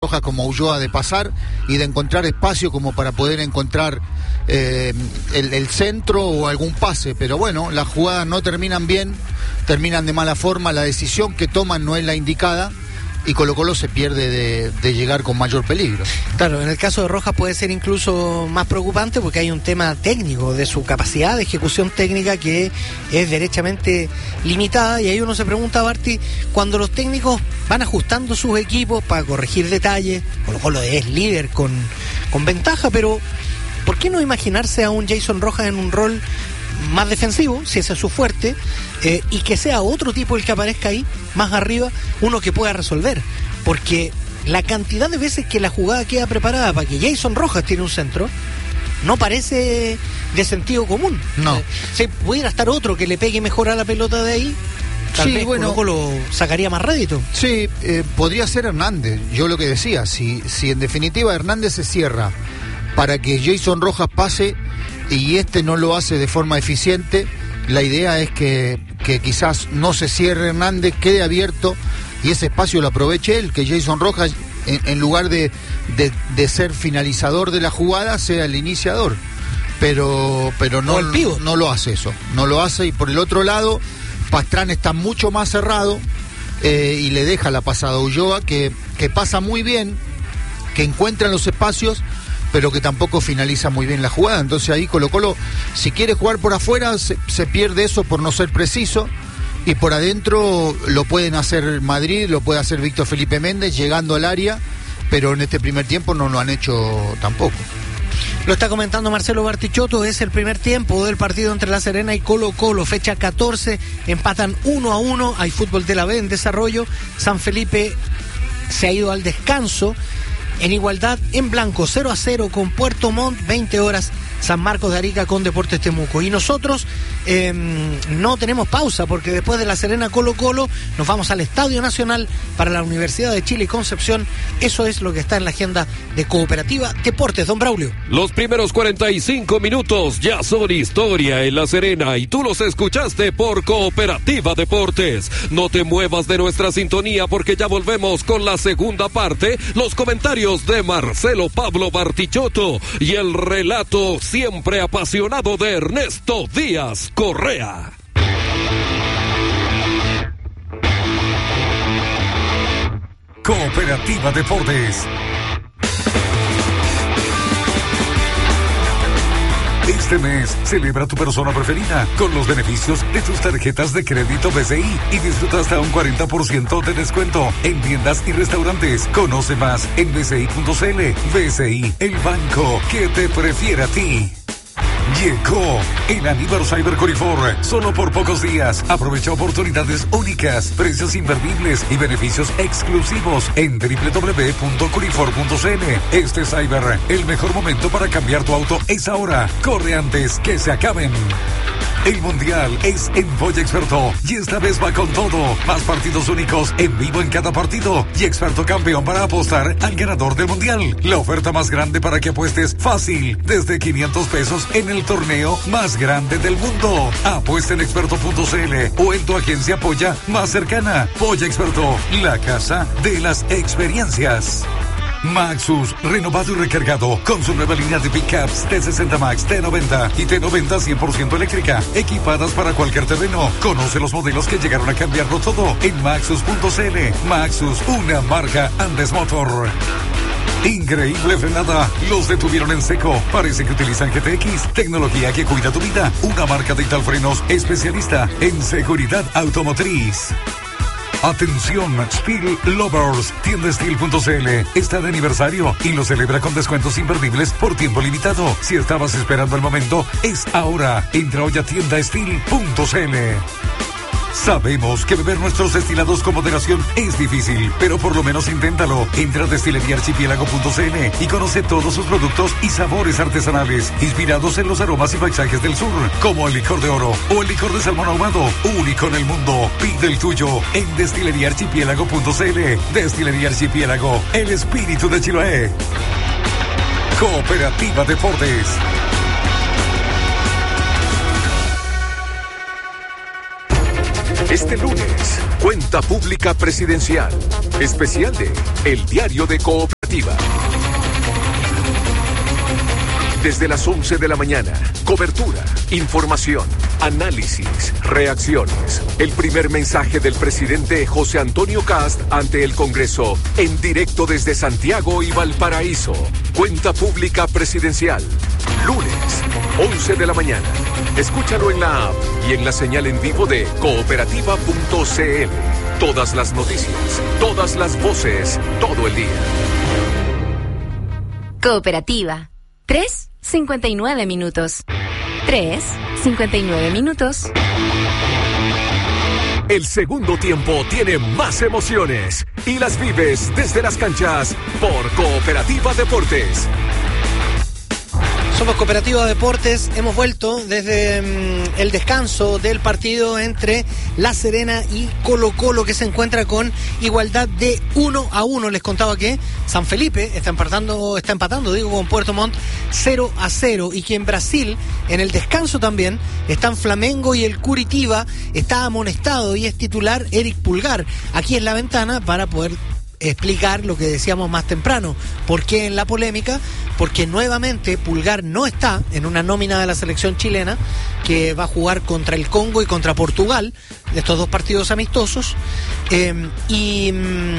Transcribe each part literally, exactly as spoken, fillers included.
Rojas como Ulloa de pasar y de encontrar espacio como para poder encontrar eh, el, el centro o algún pase, pero bueno, las jugadas no terminan bien, terminan de mala forma, la decisión que toman no es la indicada y Colo Colo se pierde de, de llegar con mayor peligro. Claro, en el caso de Rojas puede ser incluso más preocupante porque hay un tema técnico, de su capacidad de ejecución técnica que es derechamente limitada, y ahí uno se pregunta, Barty, cuando los técnicos van ajustando sus equipos para corregir detalles, Colo Colo es líder con, con ventaja, pero ¿por qué no imaginarse a un Jason Rojas en un rol más defensivo, si ese es su fuerte, eh, y que sea otro tipo el que aparezca ahí, más arriba, uno que pueda resolver? Porque la cantidad de veces que la jugada queda preparada para que Jason Rojas tiene un centro, no parece de sentido común. No. Eh, si pudiera estar otro que le pegue mejor a la pelota de ahí, tal sí, vez bueno, Colo Colo sacaría más rédito. Sí, eh, podría ser Hernández. Yo lo que decía, si, si en definitiva Hernández se cierra para que Jason Rojas pase y este no lo hace de forma eficiente, la idea es que, que quizás no se cierre Hernández, quede abierto y ese espacio lo aproveche él, que Jason Rojas en, en lugar de, de, de ser finalizador de la jugada sea el iniciador, pero, pero no, no lo hace eso, no lo hace. Y por el otro lado Pastrán está mucho más cerrado eh, y le deja la pasada a Ulloa, que, que pasa muy bien, que encuentra los espacios, pero que tampoco finaliza muy bien la jugada. Entonces ahí Colo Colo, si quiere jugar por afuera, se, se pierde eso por no ser preciso, y por adentro lo pueden hacer Madrid, lo puede hacer Víctor Felipe Méndez llegando al área, pero en este primer tiempo no lo han hecho tampoco. Lo está comentando Marcelo Bartichotto, es el primer tiempo del partido entre La Serena y Colo Colo, fecha catorce, empatan uno a uno, hay fútbol de la B en desarrollo, San Felipe se ha ido al descanso en igualdad en blanco, cero a cero con Puerto Montt, veinte horas San Marcos de Arica con Deportes Temuco. Y nosotros eh, no tenemos pausa, porque después de La Serena Colo Colo nos vamos al Estadio Nacional para la Universidad de Chile y Concepción. Eso es lo que está en la agenda de Cooperativa Deportes. Don Braulio. Los primeros cuarenta y cinco minutos ya son historia en La Serena y tú los escuchaste por Cooperativa Deportes. No te muevas de nuestra sintonía, porque ya volvemos con la segunda parte, los comentarios de Marcelo Pablo Bartichotto y el relato siempre apasionado de Ernesto Díaz Correa. Cooperativa Deportes. Este mes, celebra tu persona preferida con los beneficios de tus tarjetas de crédito B C I y disfruta hasta un cuarenta por ciento de descuento en tiendas y restaurantes. Conoce más en b c i punto c l. B C I, el banco que te prefiere a ti. Llegó el Aníbal Cyber Corifor, solo por pocos días. Aprovecha oportunidades únicas, precios imperdibles y beneficios exclusivos en w w w punto corifor punto c l. Este Cyber, el mejor momento para cambiar tu auto es ahora. Corre antes que se acaben. El Mundial es en Boya Experto y esta vez va con todo. Más partidos únicos en vivo en cada partido y Experto campeón para apostar al ganador del Mundial. La oferta más grande para que apuestes fácil, desde quinientos pesos en el torneo más grande del mundo. Apuesta en experto punto c l o en tu agencia Polla más cercana. Polla Experto, la casa de las experiencias. Maxus, renovado y recargado con su nueva línea de pickups T sesenta Max, T noventa y T noventa cien por ciento eléctrica, equipadas para cualquier terreno. Conoce los modelos que llegaron a cambiarlo todo en maxus punto c l. Maxus, una marca Andes Motor. Increíble frenada, los detuvieron en seco. Parece que utilizan G T X, tecnología que cuida tu vida. Una marca de Italfrenos especialista en seguridad automotriz. Atención, Steel Lovers, tienda steel punto c l está de aniversario y lo celebra con descuentos imperdibles por tiempo limitado. Si estabas esperando el momento, es ahora. Entra hoy a tienda steel punto c l. Sabemos que beber nuestros destilados con moderación es difícil, pero por lo menos inténtalo. Entra a destilería archipiélago punto c l y conoce todos sus productos y sabores artesanales, inspirados en los aromas y paisajes del sur, como el licor de oro o el licor de salmón ahumado, único en el mundo. Pide el tuyo en destilería archipiélago punto c l. Destilería Archipiélago, el espíritu de Chiloé. Cooperativa Deportes. Este lunes, Cuenta Pública Presidencial, especial de El Diario de Cooperativa. Cooperativa. Desde las once de la mañana, cobertura, información, análisis, reacciones. El primer mensaje del presidente José Antonio Kast ante el Congreso, en directo desde Santiago y Valparaíso. Cuenta pública presidencial. Lunes, once de la mañana. Escúchalo en la app y en la señal en vivo de cooperativa punto c l. Todas las noticias, todas las voces, todo el día. Cooperativa. Tres, cincuenta y nueve minutos. Tres, cincuenta y nueve minutos. El segundo tiempo tiene más emociones y las vives desde las canchas por Cooperativa Deportes. Somos Cooperativa Deportes, hemos vuelto desde mmm, el descanso del partido entre La Serena y Colo Colo, que se encuentra con igualdad de uno a uno. Les contaba que San Felipe está empatando, está empatando, digo, con Puerto Montt cero a cero, y que en Brasil, en el descanso también, están Flamengo y el Curitiba. Está amonestado y es titular Eric Pulgar. Aquí es la ventana para poder explicar lo que decíamos más temprano. ¿Por qué en la polémica? Porque nuevamente Pulgar no está en una nómina de la selección chilena, que va a jugar contra el Congo y contra Portugal, de estos dos partidos amistosos, eh, y,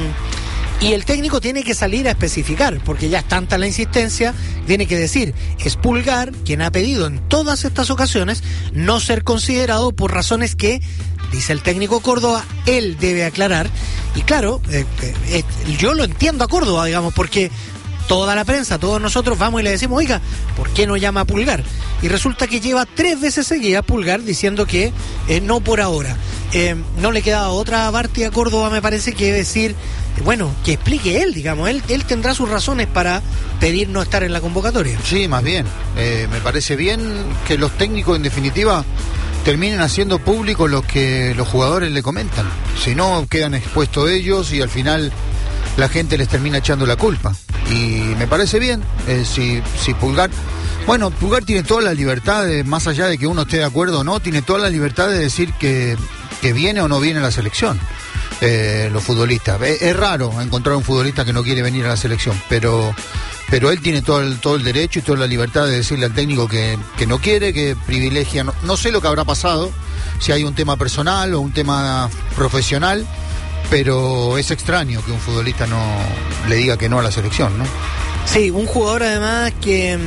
y el técnico tiene que salir a especificar, porque ya es tanta la insistencia, tiene que decir, es Pulgar quien ha pedido en todas estas ocasiones no ser considerado por razones que, dice el técnico Córdoba, él debe aclarar. Y claro, eh, eh, yo lo entiendo a Córdoba, digamos, porque toda la prensa, todos nosotros vamos y le decimos, oiga, ¿por qué no llama a Pulgar? Y resulta que lleva tres veces seguidas Pulgar diciendo que eh, no por ahora. Eh, no le queda otra parte a Córdoba, me parece, que decir, eh, bueno, que explique él, digamos, él, él tendrá sus razones para pedir no estar en la convocatoria. Sí, más bien, eh, me parece bien que los técnicos, en definitiva, terminen haciendo público lo que los jugadores le comentan. Si no, quedan expuestos ellos y al final la gente les termina echando la culpa. Y me parece bien, eh, si, si Pulgar... Bueno, Pulgar tiene toda la libertad, de, más allá de que uno esté de acuerdo o no, tiene toda la libertad de decir que, que viene o no viene a la selección, eh, los futbolistas. Es, es raro encontrar un futbolista que no quiere venir a la selección, pero... pero él tiene todo el, todo el derecho y toda la libertad de decirle al técnico que, que no quiere, que privilegia. No, no sé lo que habrá pasado, si hay un tema personal o un tema profesional, pero es extraño que un futbolista no le diga que no a la selección, ¿no? Sí, un jugador además que...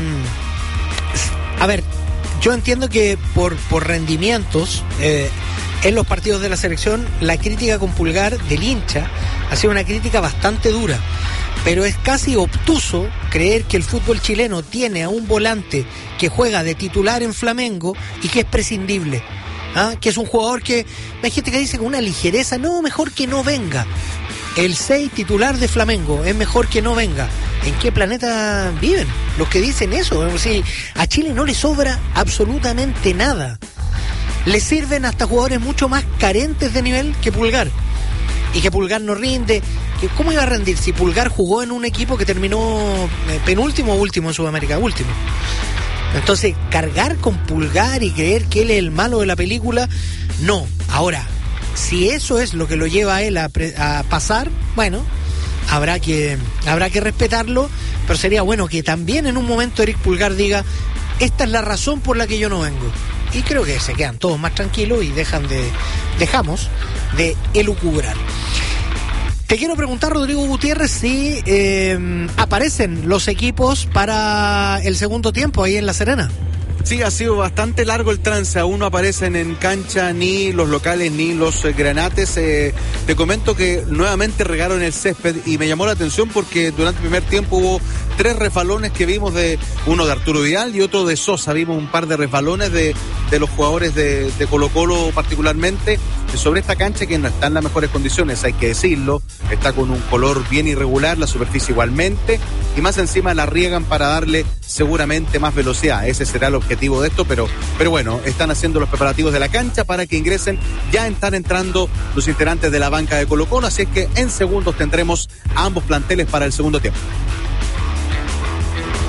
A ver, yo entiendo que por, por rendimientos, eh, en los partidos de la selección, la crítica con Pulgar del hincha ha sido una crítica bastante dura. Pero es casi obtuso creer que el fútbol chileno tiene a un volante que juega de titular en Flamengo y que es prescindible. ¿Ah? Que es un jugador que, hay gente que dice con una ligereza, no, mejor que no venga. El seis titular de Flamengo es mejor que no venga. ¿En qué planeta viven los que dicen eso? Es decir, a Chile no le sobra absolutamente nada. Le sirven hasta jugadores mucho más carentes de nivel que Pulgar. Y que Pulgar no rinde. ¿Cómo iba a rendir si Pulgar jugó en un equipo que terminó penúltimo o último en Sudamérica? Último. Entonces, cargar con Pulgar y creer que él es el malo de la película, no. Ahora, si eso es lo que lo lleva a él a, pre- a pasar, bueno, habrá que, habrá que respetarlo, pero sería bueno que también en un momento Eric Pulgar diga, esta es la razón por la que yo no vengo. Y creo que se quedan todos más tranquilos y dejan de, dejamos de elucubrar. Te quiero preguntar, Rodrigo Gutiérrez, si eh, aparecen los equipos para el segundo tiempo ahí en La Serena. Sí, ha sido bastante largo el trance, aún no aparecen en cancha ni los locales ni los eh, granates. Eh, te comento que nuevamente regaron el césped y me llamó la atención porque durante el primer tiempo hubo tres refalones que vimos, de uno de Arturo Vidal y otro de Sosa. Vimos un par de refalones de, de los jugadores de, de Colo Colo particularmente sobre esta cancha que no está en las mejores condiciones, hay que decirlo. Está con un color bien irregular, la superficie igualmente, y más encima la riegan para darle seguramente más velocidad. Ese será el objetivo de esto, pero, pero bueno, están haciendo los preparativos de la cancha para que ingresen. Ya están entrando los integrantes de la banca de Colo Colo, así es que en segundos tendremos a ambos planteles para el segundo tiempo.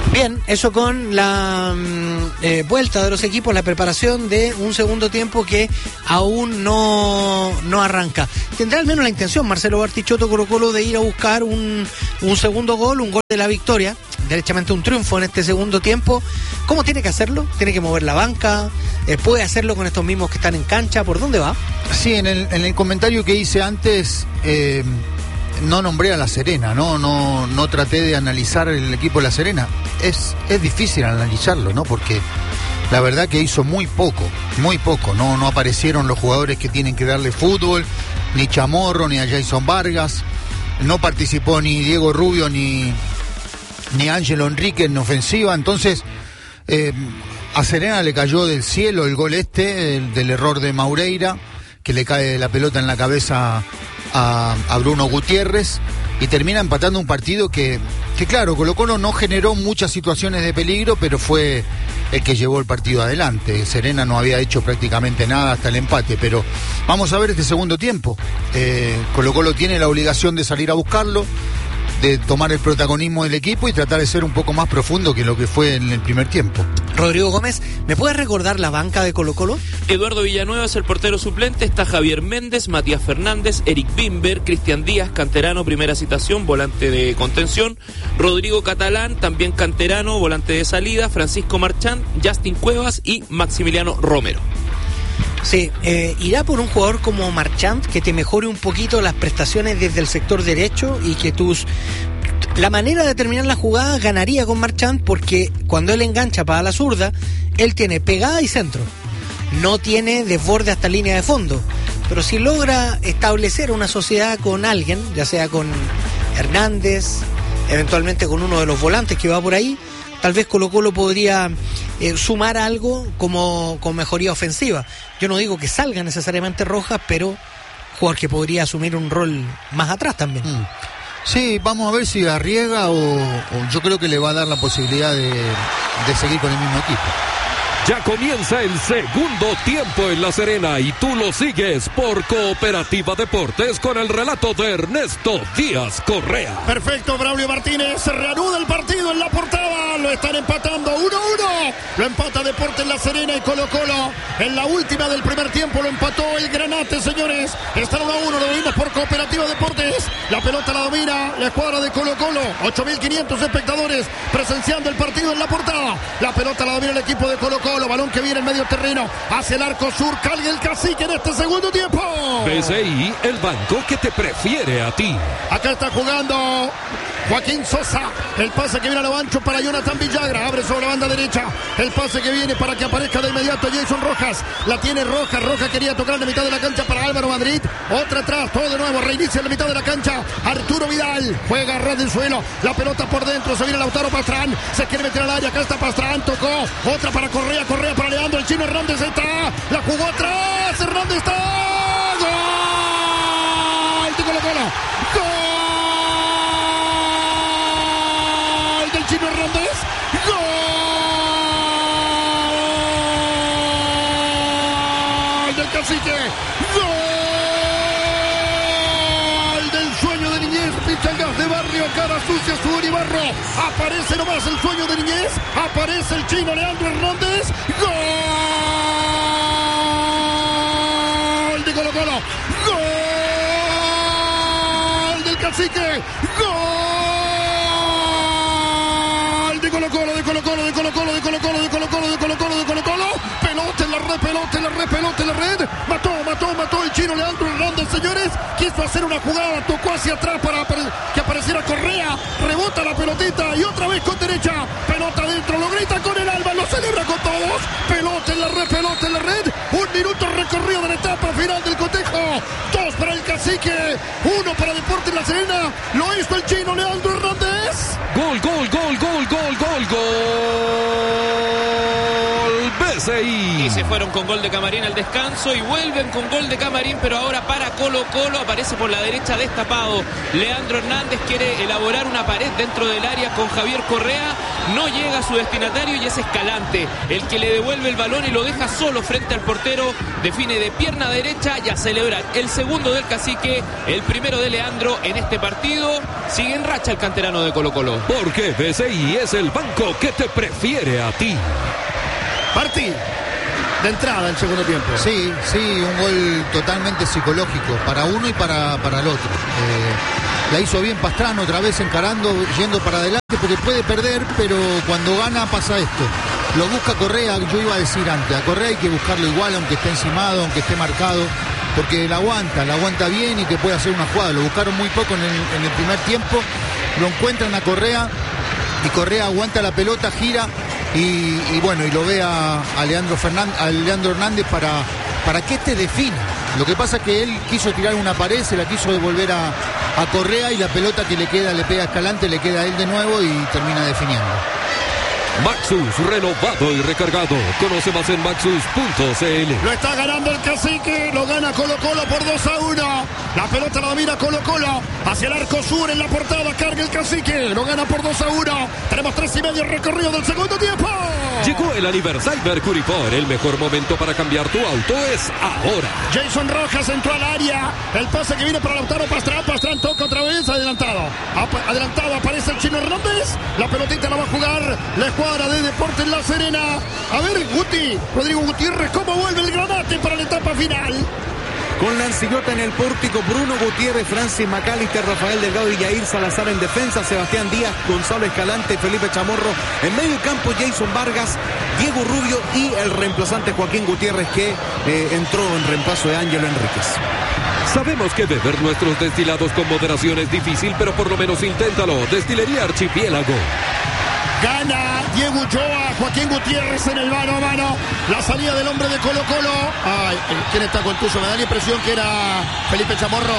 Bien, eso con la eh, vuelta de los equipos, la preparación de un segundo tiempo que aún no, no arranca. Tendrá al menos la intención Marcelo Bartichotto Colo-Colo de ir a buscar un, un segundo gol, un gol de la victoria, derechamente un triunfo en este segundo tiempo. ¿Cómo tiene que hacerlo? ¿Tiene que mover la banca? Eh, ¿Puede hacerlo con estos mismos que están en cancha? ¿Por dónde va? Sí, en el, en el comentario que hice antes... Eh... no nombré a La Serena, no, no, no traté de analizar el equipo de La Serena. Es, es difícil analizarlo, ¿no? Porque la verdad que hizo muy poco, muy poco. No, no aparecieron los jugadores que tienen que darle fútbol, ni Chamorro, ni a Jason Vargas. No participó ni Diego Rubio, ni, ni Ángelo Enrique en ofensiva. Entonces, eh, a Serena le cayó del cielo el gol este, el, del error de Maureira, que le cae la pelota en la cabeza a, a Bruno Gutiérrez y termina empatando un partido que, que claro, Colo-Colo no generó muchas situaciones de peligro, pero fue el que llevó el partido adelante. Serena no había hecho prácticamente nada hasta el empate, pero vamos a ver este segundo tiempo. eh, Colo-Colo tiene la obligación de salir a buscarlo, de tomar el protagonismo del equipo y tratar de ser un poco más profundo que lo que fue en el primer tiempo. Rodrigo Gómez, ¿me puedes recordar la banca de Colo-Colo? Eduardo Villanueva es el portero suplente, está Javier Méndez, Matías Fernández, Eric Bimber, Cristian Díaz, canterano, primera citación, volante de contención, Rodrigo Catalán, también canterano, volante de salida, Francisco Marchán, Justin Cuevas y Maximiliano Romero. Sí, eh, irá por un jugador como Marchand que te mejore un poquito las prestaciones desde el sector derecho y que tus... La manera de terminar la jugada ganaría con Marchand porque cuando él engancha para la zurda, él tiene pegada y centro. No tiene desborde hasta línea de fondo. Pero si logra establecer una sociedad con alguien, ya sea con Hernández, eventualmente con uno de los volantes que va por ahí, tal vez Colo-Colo podría eh, sumar algo como con mejoría ofensiva. Yo no digo que salga necesariamente Rojas, pero jugador que podría asumir un rol más atrás también. Mm. Sí, vamos a ver si arriesga o, o yo creo que le va a dar la posibilidad de, de seguir con el mismo equipo. Ya comienza el segundo tiempo en La Serena y tú lo sigues por Cooperativa Deportes con el relato de Ernesto Díaz Correa. Perfecto, Braulio Martínez, se reanuda el partido en la portada, lo están empatando uno a uno, lo empata Deportes La Serena y Colo-Colo, en la última del primer tiempo lo empató el Granate, señores, están uno a uno, lo vimos por Cooperativa Deportes, la pelota la domina la escuadra de Colo-Colo, ocho mil quinientos espectadores presenciando el partido en la portada, la pelota la domina el equipo de Colo-Colo, balón que viene en medio terreno hacia el arco sur, carga el Cacique en este segundo tiempo. B C I, el banco que te prefiere a ti. Acá está jugando Joaquín Sosa, el pase que viene a lo ancho para Jonathan Villagra, abre sobre la banda derecha, el pase que viene para que aparezca de inmediato Jason Rojas, la tiene Rojas, Rojas quería tocar en la mitad de la cancha para Álvaro Madrid, otra atrás, todo de nuevo, reinicia en la mitad de la cancha, Arturo Vidal, juega a ras del suelo, la pelota por dentro, se viene Lautaro Pastrán, se quiere meter al área, acá está Pastrán, tocó, otra para Correa, Correa para Leandro, el chino Hernández está, la jugó atrás, Hernández está, gol de Colo-Colo, gol del chino Hernández, gol del Cacique, gol del sueño de niñez, Pichangas de barrio, cara sucia, sudor y barro, aparece nomás el sueño de niñez, aparece el chino Leandro Hernández, gol de Colo-Colo, gol del Cacique, gol de Colo-Colo, de Colo-Colo, de Colo-Colo, de Colo-Colo, de Colo-Colo, de Colo-Colo, de Colo-Colo, pelota en la red, pelota en la red, pelota en la red, mató, mató, mató el chino Leandro Hernández, señores, quiso hacer una jugada, tocó hacia atrás para que apareciera Correa, rebota la pelotita y otra vez con derecha, pelota adentro, lo grita con el alma, lo celebra con todos, pelota en la red, pelota en la red, un minuto recorrido de la etapa final del cotejo, dos para el Cacique, uno para Deportes La Serena, lo hizo el chino Leandro Hernández. Gol, gol, gol, gol, gol, gol, gol. B C I. Camarín. Y se fueron con gol de Camarín al descanso y vuelven con gol de Camarín, pero ahora para Colo Colo. Aparece por la derecha destapado Leandro Hernández, quiere elaborar una pared dentro del área con Javier Correa. No llega a su destinatario y es Escalante el que le devuelve el balón y lo deja solo frente al portero. Define de pierna derecha y a celebrar el segundo del Cacique, el primero de Leandro en este partido. Sigue en racha el canterano de Colo Colo. Porque B C I es el banco que te prefiere a ti. Martín, de entrada el segundo tiempo. Sí, sí, un gol totalmente psicológico para uno y para, para el otro. Eh, la hizo bien Pastrano, otra vez encarando, yendo para adelante, porque puede perder, pero cuando gana pasa esto. Lo busca Correa, yo iba a decir antes, a Correa hay que buscarlo igual, aunque esté encimado, aunque esté marcado, porque la aguanta, la aguanta bien y que puede hacer una jugada. Lo buscaron muy poco en el, en el primer tiempo, lo encuentran a Correa y Correa aguanta la pelota, gira y, y bueno, y lo ve a, a, Leandro Fernández, a Leandro Hernández para, para que este defina. Lo que pasa es que él quiso tirar una pared, se la quiso devolver a, a Correa y la pelota que le queda, le pega a Escalante, le queda a él de nuevo y termina definiendo. Maxus, renovado y recargado. Conoce más en maxus punto c l. Lo está ganando el Cacique, lo gana Colo Colo por dos a uno. La pelota la domina Colo Colo hacia el arco sur en la portada, carga el Cacique, lo gana por dos a uno. Tenemos tres y medio recorrido del segundo tiempo. Llegó el aniversario Mercury Ford. El mejor momento para cambiar tu auto es ahora. Jason Rojas entró al área. El pase que viene para Lautaro Pastrán. Pastrán toca otra vez. Adelantado. Ap- adelantado aparece el Chino Hernández. La pelotita la va a jugar la escuadra de Deportes La Serena. A ver, Guti. Rodrigo Gutiérrez, ¿cómo vuelve el Granate para la etapa final? Con Lancillota en el pórtico, Bruno Gutiérrez, Francis McAllister, Rafael Delgado y Yair Salazar en defensa, Sebastián Díaz, Gonzalo Escalante, Felipe Chamorro. En medio campo, Jason Vargas, Diego Rubio y el reemplazante Joaquín Gutiérrez, que eh, entró en reemplazo de Ángelo Enríquez. Sabemos que beber nuestros destilados con moderación es difícil, pero por lo menos inténtalo. Destilería Archipiélago. Gana Diego Ulloa, Joaquín Gutiérrez en el mano a mano. La salida del hombre de Colo Colo. Ay, ¿quién está con tuyo? Me da la impresión que era Felipe Chamorro.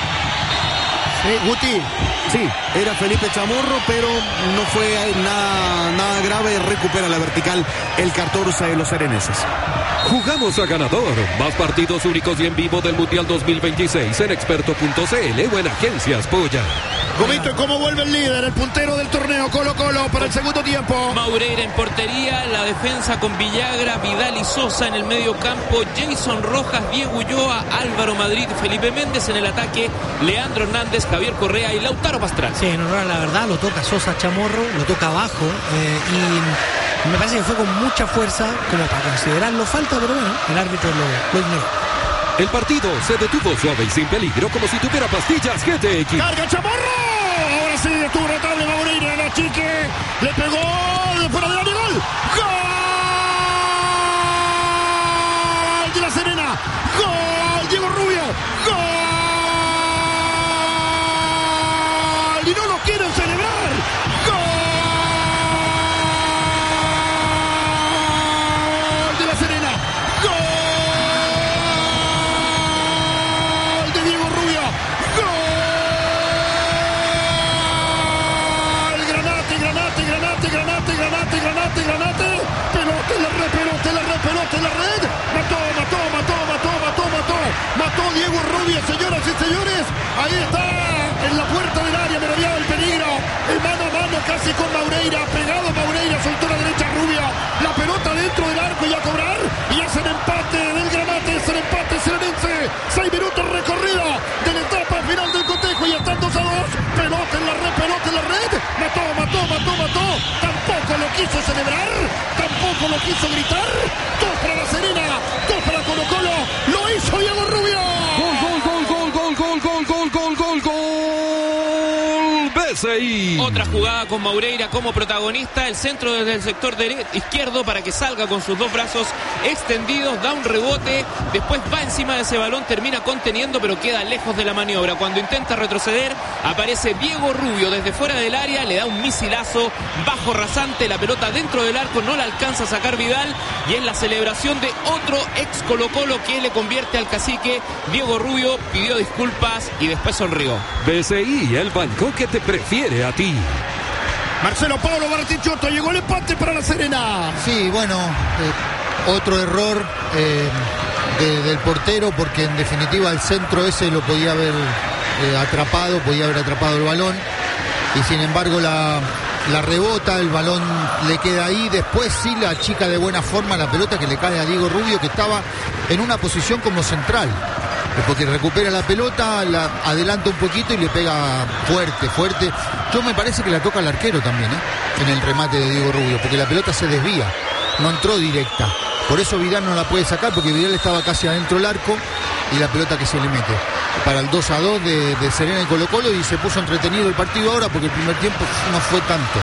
Sí, Guti. Sí, era Felipe Chamorro, pero no fue nada, nada grave. Recupera la vertical el catorce de los sereneses. Jugamos a ganador. Más partidos únicos y en vivo del Mundial dos mil veintiséis en experto punto c l o en Agencias Polla. Gomito, ¿y cómo vuelve el líder, el puntero del torneo, Colo Colo, para el segundo tiempo? Maureira en portería, la defensa con Villagra, Vidal y Sosa en el medio campo, Jason Rojas, Diego Ulloa, Álvaro Madrid, Felipe Méndez en el ataque, Leandro Hernández, Javier Correa y Lautaro Pastrán. Sí, en honor a la verdad, lo toca Sosa Chamorro, lo toca abajo eh, y me parece que fue con mucha fuerza como para considerarlo falta, pero bueno, el árbitro lo, lo ignoró. El partido se detuvo suave y sin peligro, como si tuviera pastillas G T X. ¡Carga Chamorro! Ahora sí, estuvo notable Maureira, la chique, le pegó de fuera del área, gol. ¡Gol de La Serena! ¡Gol! Diego Rubio, ¡gol! Y no lo quieren celebrar. ¡Gol de La Serena! ¡Gol! Granate, Granate, Granate, pelota en la red, pelota en la red, pelota en la red, mató, mató, mató, mató, mató, mató, mató Diego Rubio, señoras y señores, ahí está, en la puerta del área, merodeado el peligro, el mano a mano casi con Maureira, pegado Maureira, soltó la derecha Rubia, la pelota dentro del arco y a cobrar, y es el empate del Granate, es el empate serenense, seis minutos recorrido de la etapa final del cotejo y están dos a dos, pelota en la red, pelota en la red, mató, mató, mató, mató, tampoco lo quiso celebrar, tampoco lo quiso gritar, dos para La Serena, dos para Colo Colo, lo hizo Diego Rubio. Gol, gol, gol, gol, gol, gol, gol, gol, gol, gol, gol. B C I. Otra jugada con Maureira como protagonista, el centro desde el sector dere- izquierdo para que salga con sus dos brazos extendidos, da un rebote, después va encima de ese balón, termina conteniendo pero queda lejos de la maniobra. Cuando intenta retroceder aparece Diego Rubio desde fuera del área, le da un misilazo bajo rasante, la pelota dentro del arco, no la alcanza a sacar Vidal y es la celebración de otro ex Colo Colo que le convierte al Cacique. Diego Rubio pidió disculpas y después sonrió. B C I, el banco que te prefiere a ti. Marcelo Pablo Bartichotto, llegó el empate para La Serena. Sí, bueno, eh, otro error eh, de, del portero, porque en definitiva el centro ese lo podía haber eh, atrapado, podía haber atrapado el balón, y sin embargo la, la rebota, el balón le queda ahí. Después sí la chica de buena forma la pelota que le cae a Diego Rubio, que estaba en una posición como central, porque recupera la pelota, la adelanta un poquito y le pega fuerte, fuerte. Yo me parece que la toca el arquero también, ¿eh? En el remate de Diego Rubio, porque la pelota se desvía, no entró directa. Por eso Vidal no la puede sacar, porque Vidal estaba casi adentro del arco y la pelota que se le mete para el dos a dos de, de Serena y Colo Colo, y se puso entretenido el partido ahora porque el primer tiempo no fue tanto.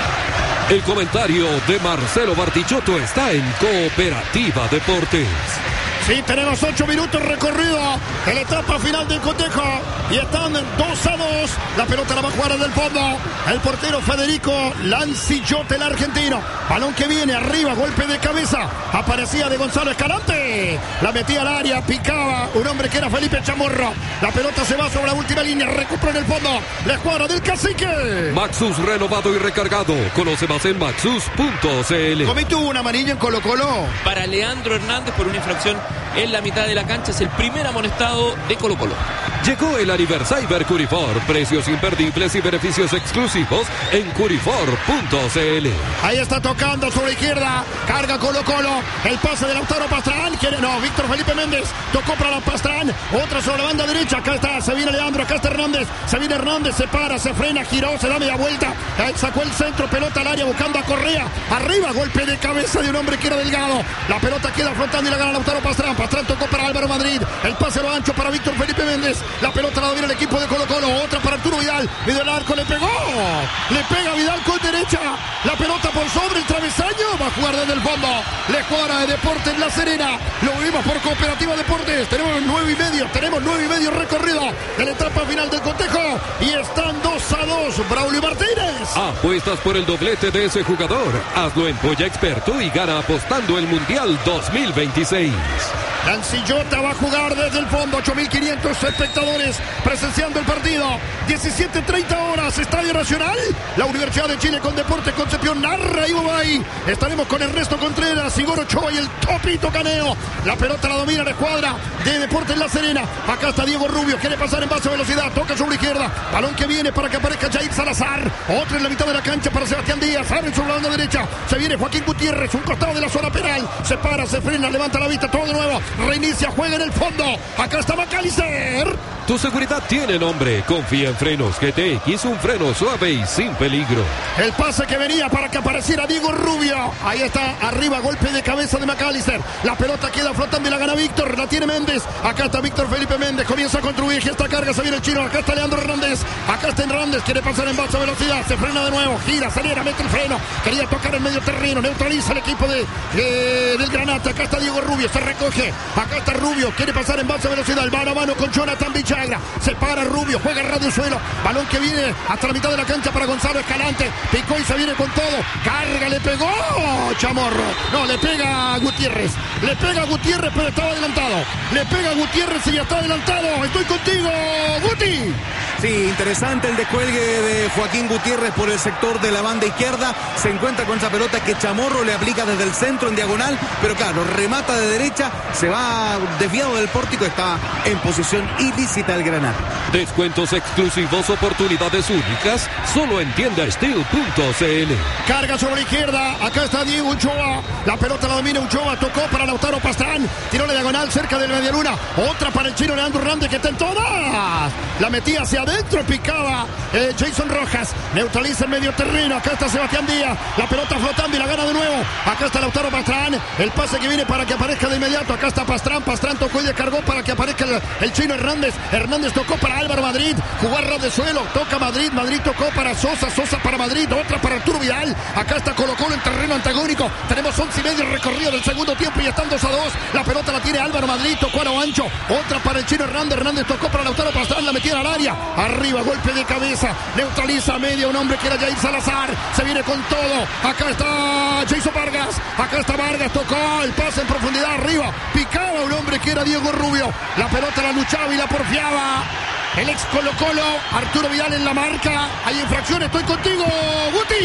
El comentario de Marcelo Bartichotto está en Cooperativa Deportes. Sí, tenemos ocho minutos recorrido en la etapa final del cotejo y están dos a dos. La pelota la va a jugar desde el fondo el portero Federico Lancillote, el argentino. Balón que viene arriba, golpe de cabeza. Aparecía de Gonzalo Escalante. La metía al área, picaba un hombre que era Felipe Chamorro. La pelota se va sobre la última línea, recupera en el fondo la escuadra del Cacique. Maxus renovado y recargado. Conoce más en maxus punto c l. Cometió una amarilla en Colo Colo para Leandro Hernández por una infracción en la mitad de la cancha. Es el primer amonestado de Colo Colo. Llegó el aniversario Curifor. Precios imperdibles y beneficios exclusivos en curifor punto c l. Ahí está tocando sobre la izquierda. Carga Colo Colo. El pase de Lautaro Pastrán. Quiere, no, Víctor Felipe Méndez. Tocó para la Pastrán. Otra sobre la banda derecha. Acá está. Se viene Leandro. Acá está Hernández. Se viene Hernández. Se para. Se frena. Giró. Se da media vuelta. Ahí sacó el centro. Pelota al área buscando a Correa. Arriba. Golpe de cabeza de un hombre que era delgado. La pelota queda flotando y la gana Lautaro Pastrán. Pastrán tocó para Álvaro Madrid. El pase lo ancho para Víctor Felipe Méndez. La pelota la domina el equipo de Colo Colo. Otra para Arturo Vidal. Vidal al arco. Le pegó. Le pega Vidal con derecha. La pelota por sobre el travesaño. Va a jugar desde el fondo. La escuadra de Deportes La Serena. Lo vimos por Cooperativa Deportes. Tenemos nueve y medio. Tenemos nueve y medio recorrido en la etapa final del cotejo. Y están dos a dos. Braulio Martínez. Apuestas por el doblete de ese jugador. Hazlo en Polla Experto y gana apostando el Mundial dos mil veintiséis. Lancillota va a jugar desde el fondo. ocho mil quinientos espectadores presenciando el partido. diecisiete treinta horas, Estadio Nacional. La Universidad de Chile con Deportes Concepción narra y Bobay. Estaremos con Ernesto Contreras, Igor Ochoa y el Topito Caneo. La pelota la domina la escuadra de Deportes La Serena. Acá está Diego Rubio. Quiere pasar en base a velocidad. Toca sobre la izquierda. Balón que viene para que aparezca Jair Salazar. Otro en la mitad de la cancha para Sebastián Díaz. Abre sobre la banda derecha. Se viene Joaquín Gutiérrez. Un costado de la zona penal. Se para, se frena, levanta la vista. Todo de nuevo. Reinicia, juega en el fondo. Acá está McAllister. Tu seguridad tiene nombre. Confía en Frenos G T X, un freno suave y sin peligro. El pase que venía para que apareciera Diego Rubio. Ahí está, arriba, golpe de cabeza de McAllister. La pelota queda flotando y la gana Víctor. La tiene Méndez. Acá está Víctor Felipe Méndez. Comienza a construir. Esta carga, se viene el chino. Acá está Leandro Hernández. Acá está Hernández. Quiere pasar en base a velocidad. Se frena de nuevo. Gira, acelera, mete el freno. Quería tocar el medio terreno. Neutraliza el equipo de, de, del Granate. Acá está Diego Rubio. Se recoge. Acá está Rubio. Quiere pasar en base a velocidad. El mano a mano con Jonathan Vichagra. Se para Rubio. Juega el radio suelo. Balón que viene hasta la mitad de la cancha para Gonzalo Escalante. Picó y se viene con todo. Carga, le pegó Chamorro. No, le pega a Gutiérrez. Le pega a Gutiérrez, pero estaba adelantado. Le pega a Gutiérrez y ya está adelantado. Estoy contigo, Guti. Sí, interesante el descuelgue de Joaquín Gutiérrez por el sector de la banda izquierda. Se encuentra con esa pelota que Chamorro le aplica desde el centro en diagonal, pero claro, remata de derecha, se va desviado del pórtico, está en posición ilícita el Granate. Descuentos exclusivos, oportunidades únicas, solo en tienda steel punto c l. Carga sobre la izquierda, acá está Diego Ochoa. La pelota la domina Ochoa, tocó para Lautaro Pastrán, tiró la diagonal cerca del medialuna. Otra para el chino Leandro Hernández que está en todas. La metía hacia adentro, picaba eh, Jason Rojas, neutraliza el medio terreno. Acá está Sebastián Díaz, la pelota flotando y la gana de nuevo. Acá está Lautaro Pastrán, el pase que viene para que aparezca de inmediato. Acá está Pastrán, Pastrán tocó y descargó para que aparezca el, el chino Hernández. Hernández tocó para Álvaro Madrid, jugar ras de suelo, toca Madrid, Madrid tocó para Sosa, Sosa para Madrid, otra para Arturo Vidal. Acá está Colo Colo en terreno antagónico. Tenemos once y medio recorrido del segundo tiempo y están dos a dos. La pelota la tiene Álvaro Madrid, tocó a lo ancho, otra para el chino Hernández. Hernández tocó para Lautaro Pastrán, la metía al área. Arriba, golpe de cabeza, neutraliza a media un hombre que era Jair Salazar, se viene con todo. Acá está Jason Vargas, acá está Vargas, tocó el pase en profundidad arriba, picaba un hombre que era Diego Rubio. La pelota la luchaba y la porfiaba el ex Colo Colo, Arturo Vidal en la marca. Hay infracción, estoy contigo, Guti.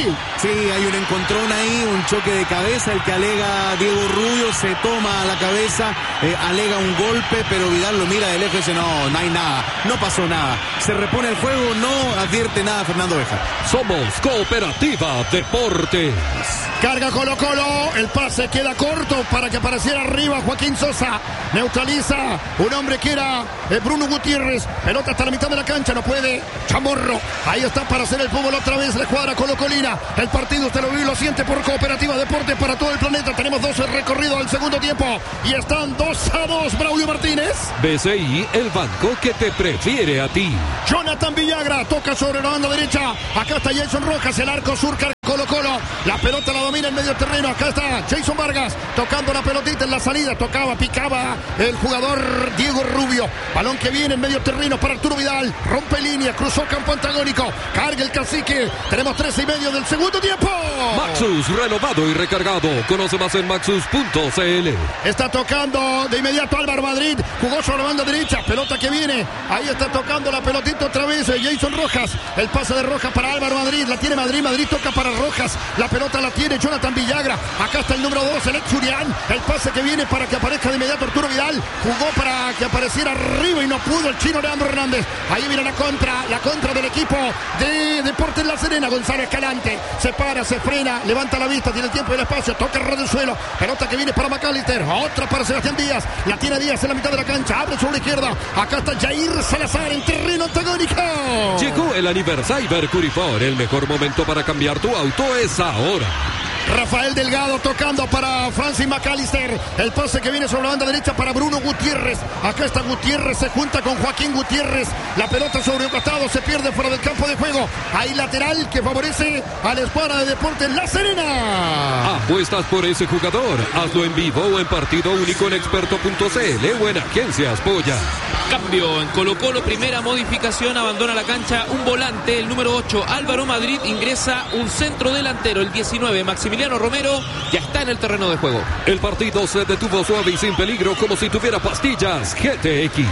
Brasil. Sí, hay un encontrón ahí, un choque de cabeza, el que alega Diego Rubio, se toma a la cabeza, eh, alega un golpe, pero Vidal lo mira de lejos y dice, no, no hay nada, no pasó nada. Se repone el juego, no advierte nada Fernando Béjar. Somos Cooperativa Deportes. Carga Colo Colo, el pase queda corto para que apareciera arriba Joaquín Sosa. Neutraliza un hombre que era eh, Bruno Gutiérrez. Pelota hasta la mitad de la cancha, no puede. Chamorro, ahí está para hacer el fútbol otra vez. Le cuadra Colo Colina. El partido usted lo vive y lo siente por Cooperativa Deportes para todo el planeta. Tenemos doce recorridos al segundo tiempo y están dos a dos. Braulio Martínez. B C I, el banco que te prefiere a ti. Jonathan Villagra toca sobre la banda derecha. Acá está Jason Rojas, el arco sur. Colo Colo, la pelota la domina en medio terreno. Acá está Jason Vargas tocando la pelotita en la salida. Tocaba, picaba el jugador Diego Rubio. Balón que viene en medio terreno para Arturo Vidal. Rompe línea, cruzó campo antagónico. Carga el cacique. Tenemos trece y medio del segundo tiempo. Maxus, renovado y recargado. Conoce más en maxus punto c l. Está tocando de inmediato Álvaro Madrid. Jugó sobre la banda derecha. Pelota que viene. Ahí está tocando la pelotita otra vez Jason Rojas. El pase de Rojas para Álvaro Madrid. La tiene Madrid. Madrid toca para Rojas, la pelota la tiene Jonathan Villagra, acá está el número dos, el ex Julián, el pase que viene para que aparezca de inmediato Arturo Vidal, jugó para que apareciera arriba y no pudo el chino Leandro Hernández. Ahí viene la contra, la contra del equipo de Deportes La Serena. Gonzalo Escalante, se para, se frena, levanta la vista, tiene el tiempo y el espacio, toca el ras del suelo, pelota que viene para McAllister, otra para Sebastián Díaz, la tiene Díaz en la mitad de la cancha, abre sobre la izquierda, acá está Jair Salazar en terreno antagónico. Llegó el aniversario Curifor, el mejor momento para cambiar tu auto es ahora. Rafael Delgado tocando para Francis McAllister. El pase que viene sobre la banda derecha para Bruno Gutiérrez. Acá está Gutiérrez, se junta con Joaquín Gutiérrez. La pelota sobre un costado, se pierde fuera del campo de juego. Hay lateral que favorece a la escuadra de Deportes La Serena. Apuestas por ese jugador. Hazlo en vivo o en partido único en experto punto c l o en Agencias Polla. Cambio en Colo Colo, primera modificación, abandona la cancha un volante, el número ocho, Álvaro Madrid, ingresa un centro delantero, el diecinueve, Maximiliano Romero, ya está en el terreno de juego. El partido se detuvo suave y sin peligro, como si tuviera pastillas G T X.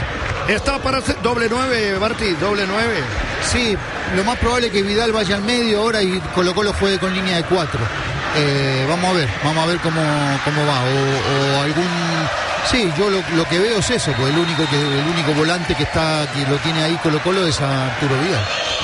Está para hacer doble nueve, Barty, doble nueve. Sí, lo más probable es que Vidal vaya al medio ahora y Colo Colo juegue con línea de cuatro. Eh, vamos a ver, vamos a ver cómo, cómo va. O, o algún... Sí, yo lo, lo que veo es eso, pues el único que el único volante que está que lo tiene ahí Colo Colo es Arturo Vidal.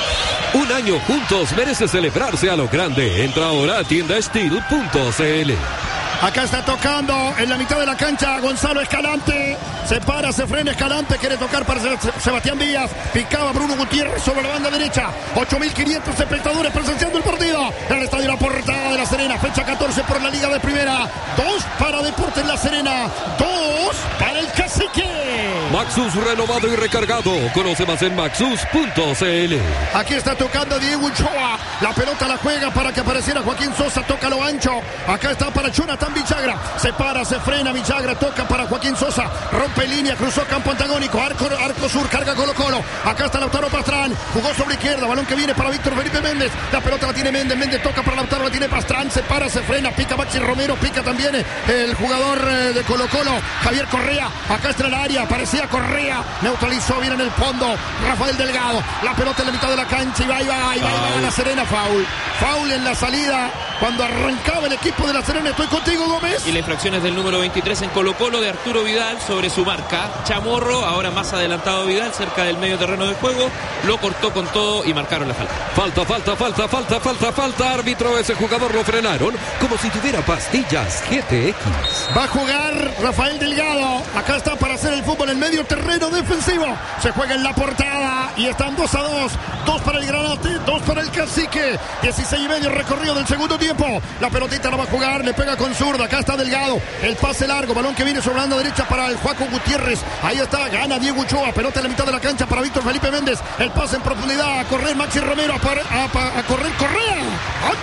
Un año juntos merece celebrarse a lo grande. Entra ahora a tienda steel punto c l. Acá está tocando en la mitad de la cancha Gonzalo Escalante. Se para, se frena Escalante. Quiere tocar para Sebastián Díaz. Picaba Bruno Gutiérrez sobre la banda derecha. ocho mil quinientos espectadores presenciando el partido. En el estadio La Portada de La Serena. Fecha catorce por la Liga de Primera. Dos para Deportes La Serena. Dos para el Cacique. Maxus renovado y recargado. Conoce más en maxus punto c l. Aquí está tocando Diego Ochoa. La pelota la juega para que apareciera Joaquín Sosa. Toca lo ancho. Acá está para Jonathan Villagra. Se para, se frena Villagra. Toca para Joaquín Sosa. Rompe línea, cruzó campo antagónico. Arco, arco sur, carga Colo Colo. Acá está Lautaro Pastrán. Jugó sobre izquierda. Balón que viene para Víctor Felipe Méndez. La pelota la tiene Méndez. Méndez toca para Lautaro. La tiene Pastrán. Se para, se frena. Pica Maxi Romero. Pica también el jugador de Colo Colo, Javier Correa. Acá está en el área. Parecía Correa. Neutralizó bien en el fondo Rafael Delgado. La pelota en la mitad de la cancha. Y va, y va, y va, y va a La Serena. Foul. Foul en la salida. Cuando arrancaba el equipo de La Serena. Estoy contigo, Gómez. Y la infracción es del número veintitrés en Colo Colo de Arturo Vidal sobre su marca. Chamorro, ahora más adelantado Vidal, cerca del medio terreno de juego. Lo cortó con todo y marcaron la falta. Falta, falta, falta, falta, falta, falta. Árbitro, ese jugador lo frenaron como si tuviera pastillas G T X. Va a jugar Rafael Delgado. Acá está para hacer el fútbol en medio terreno defensivo. Se juega en La Portada y están dos a dos. Dos para el Granate, dos para el Cacique. dieciséis y medio recorrido del segundo tiempo. La pelotita la va a jugar, le pega con zurda. Acá está Delgado. El pase largo, balón que viene sobre la banda derecha para el Joaco Gutiérrez. Ahí está, gana Diego Ochoa. Pelota en la mitad de la cancha para Víctor Felipe Méndez. El pase en profundidad a correr Maxi Romero. A, a, a correr Correa. Antes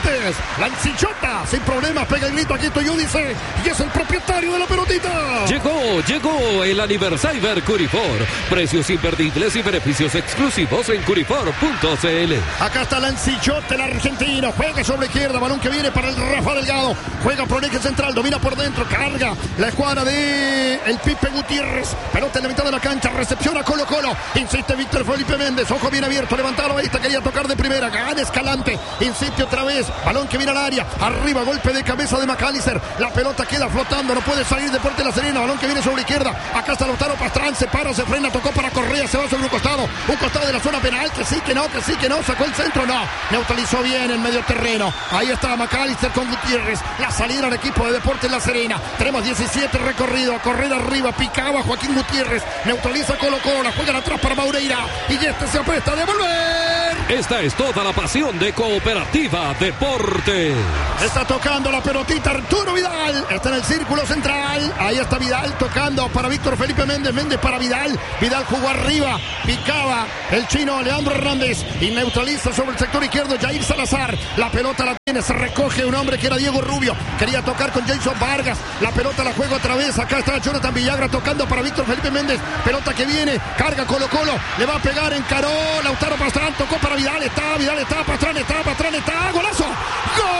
Montes. Lancillota, sin problemas, pega el grito, aquí estoy yo, dice, y es el propietario de la pelotita. Llegó, llegó el aniversario Curifor. Precios imperdibles y beneficios exclusivos en curifor punto c l. Acá está Lancillote, el argentino. Juega sobre la izquierda, balón que viene para el Rafa Delgado. Juega por el eje central, domina por dentro, carga la escuadra de el Pipe Gutiérrez. Pelota en la mitad de la cancha, recepción a Colo Colo. Insiste Víctor Felipe Méndez, ojo bien abierto, levantado ahí, quería tocar de primera, gana Escalante. Insiste otra vez, balón que viene al área. Arriba, golpe de cabeza de McAllister. La pelota queda flotando, no puede salir Deportes La Serena. Balón que viene sobre la izquierda. Acá está Lautaro Pastrán, se para, se frena, tocó para Correa, se va sobre un costado. Un costado de la zona penal, que sí, que no, que sí, que no. Sacó el centro, no. Neutralizó bien el medio terreno. Ahí está McAllister con Gutiérrez. La salida al equipo de Deportes La Serena. Tenemos diecisiete recorridos. A correr arriba, picaba Joaquín Gutiérrez. Neutraliza Colo Colo, la juegan atrás para Maureira. Y este se apresta a devolver. Esta es toda la pasión de Cooperativa Deportes. Está tocando la pelotita Arturo Vidal. Está en el círculo central. Ahí está Vidal tocando para Víctor Felipe Méndez. Méndez para Vidal. Vidal jugó arriba. Picaba el chino Leandro Hernández. Y neutraliza sobre el sector izquierdo Jair Salazar. La pelota la tiene. Se recoge un hombre que era Diego Rubio. Quería tocar con Jason Vargas. La pelota la juega otra vez. Acá está Jonathan Villagra tocando para Víctor Felipe Méndez. Pelota que viene. Carga Colo Colo. Le va a pegar. Encaró Lautaro Pastrán. Tocó para Vidal. Está Vidal. Está Pastrán. Está Pastrán. Está. Golazo. ¡Gol!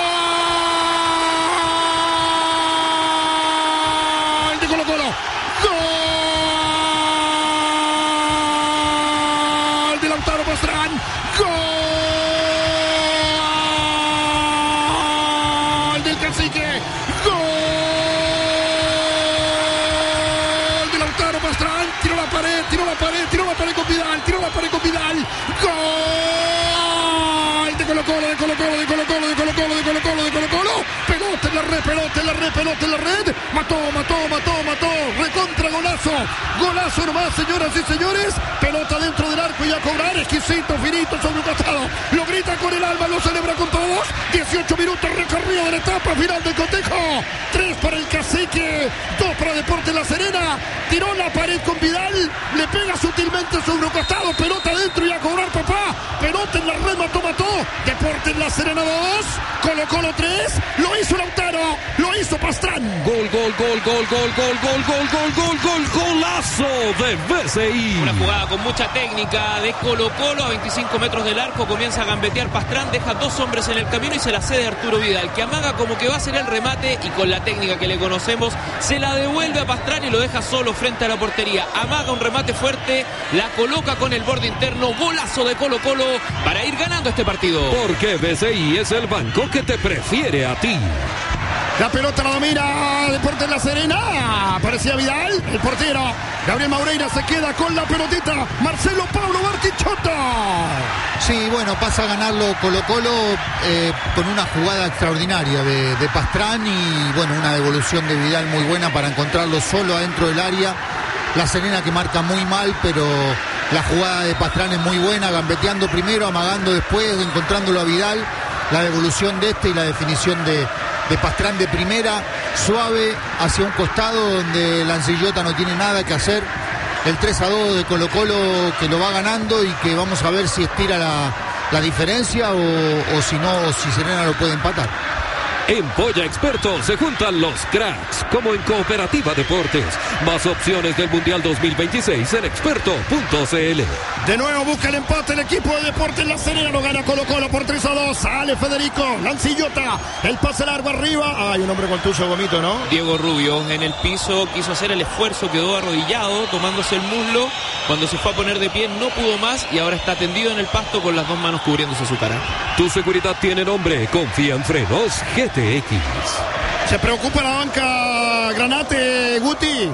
De Colo Colo. ¡Gol! De Lautaro Pastrán. ¡Gol! Del Cacique. ¡Gol! De Lautaro Pastrán. Tiró la pared. Tiró la pared. Tiró la pared con Vidal. Tiró la pared con Vidal. ¡Gol! De Colo Colo, de Colo Colo, de Colo Colo, de Colo Colo, de Colo Colo, de Colo Colo. Pelota en la red, pelota en la red, pelota en la red. Mató, mató, mató, mató. Recontra golazo. Golazo nomás, señoras y señores. Pelota dentro del arco y a cobrar. Exquisito, finito sobre un costado. Lo grita con el alma, lo celebra con todos. dieciocho minutos recorrido de la etapa final del cotejo. tres para el Cacique, dos para Deportes La Serena. Tiró la pared con Vidal. Le pega sutilmente sobre un costado. Pelota dentro y a cobrar, papá. Pelota en la red, mató, mató. Deportes La Serena dos, Colo Colo tres, lo hizo Lautaro, lo hizo Pastrán. Gol, gol, gol, gol, gol, gol, gol, gol, gol, gol, gol, golazo de B C I. Una jugada con mucha técnica de Colo Colo a veinticinco metros del arco, comienza a gambetear Pastrán, deja dos hombres en el camino y se la cede a Arturo Vidal, que amaga como que va a ser el remate y con la técnica que le conocemos, se la devuelve a Pastrán y lo deja solo frente a la portería. Amaga un remate fuerte, la coloca con el borde interno, golazo de Colo Colo para ir ganando este partido. Porque B C I es el banco que te prefiere a ti. La pelota la domina Deportes La Serena. Aparecía Vidal, el portero. Gabriel Maureira se queda con la pelotita. Marcelo Pablo Bartichotto. Sí, bueno, pasa a ganarlo Colo Colo eh, con una jugada extraordinaria de, de Pastrán y bueno, una devolución de Vidal muy buena para encontrarlo solo adentro del área. La Serena que marca muy mal, pero la jugada de Pastrán es muy buena, gambeteando primero, amagando después, encontrándolo a Vidal. La devolución de este y la definición de, de Pastrán de primera, suave, hacia un costado donde Lancillota no tiene nada que hacer. El tres a dos de Colo Colo que lo va ganando y que vamos a ver si estira la, la diferencia o, o si no, o si Serena lo puede empatar. En Polla Experto se juntan los cracks, como en Cooperativa Deportes. Más opciones del Mundial dos mil veintiséis en experto punto c l. De nuevo busca el empate el equipo de Deportes La Serena, lo gana Colo Colo por tres a dos. Sale Federico, Lancillota, el pase largo arriba. Hay un hombre con tuyo, Gomito, ¿no? Diego Rubio en el piso, quiso hacer el esfuerzo, quedó arrodillado, tomándose el muslo. Cuando se fue a poner de pie no pudo más y ahora está tendido en el pasto con las dos manos cubriéndose su cara. Tu seguridad tiene nombre, confía en Frenos G T X. Se preocupa la banca Granate, Guti.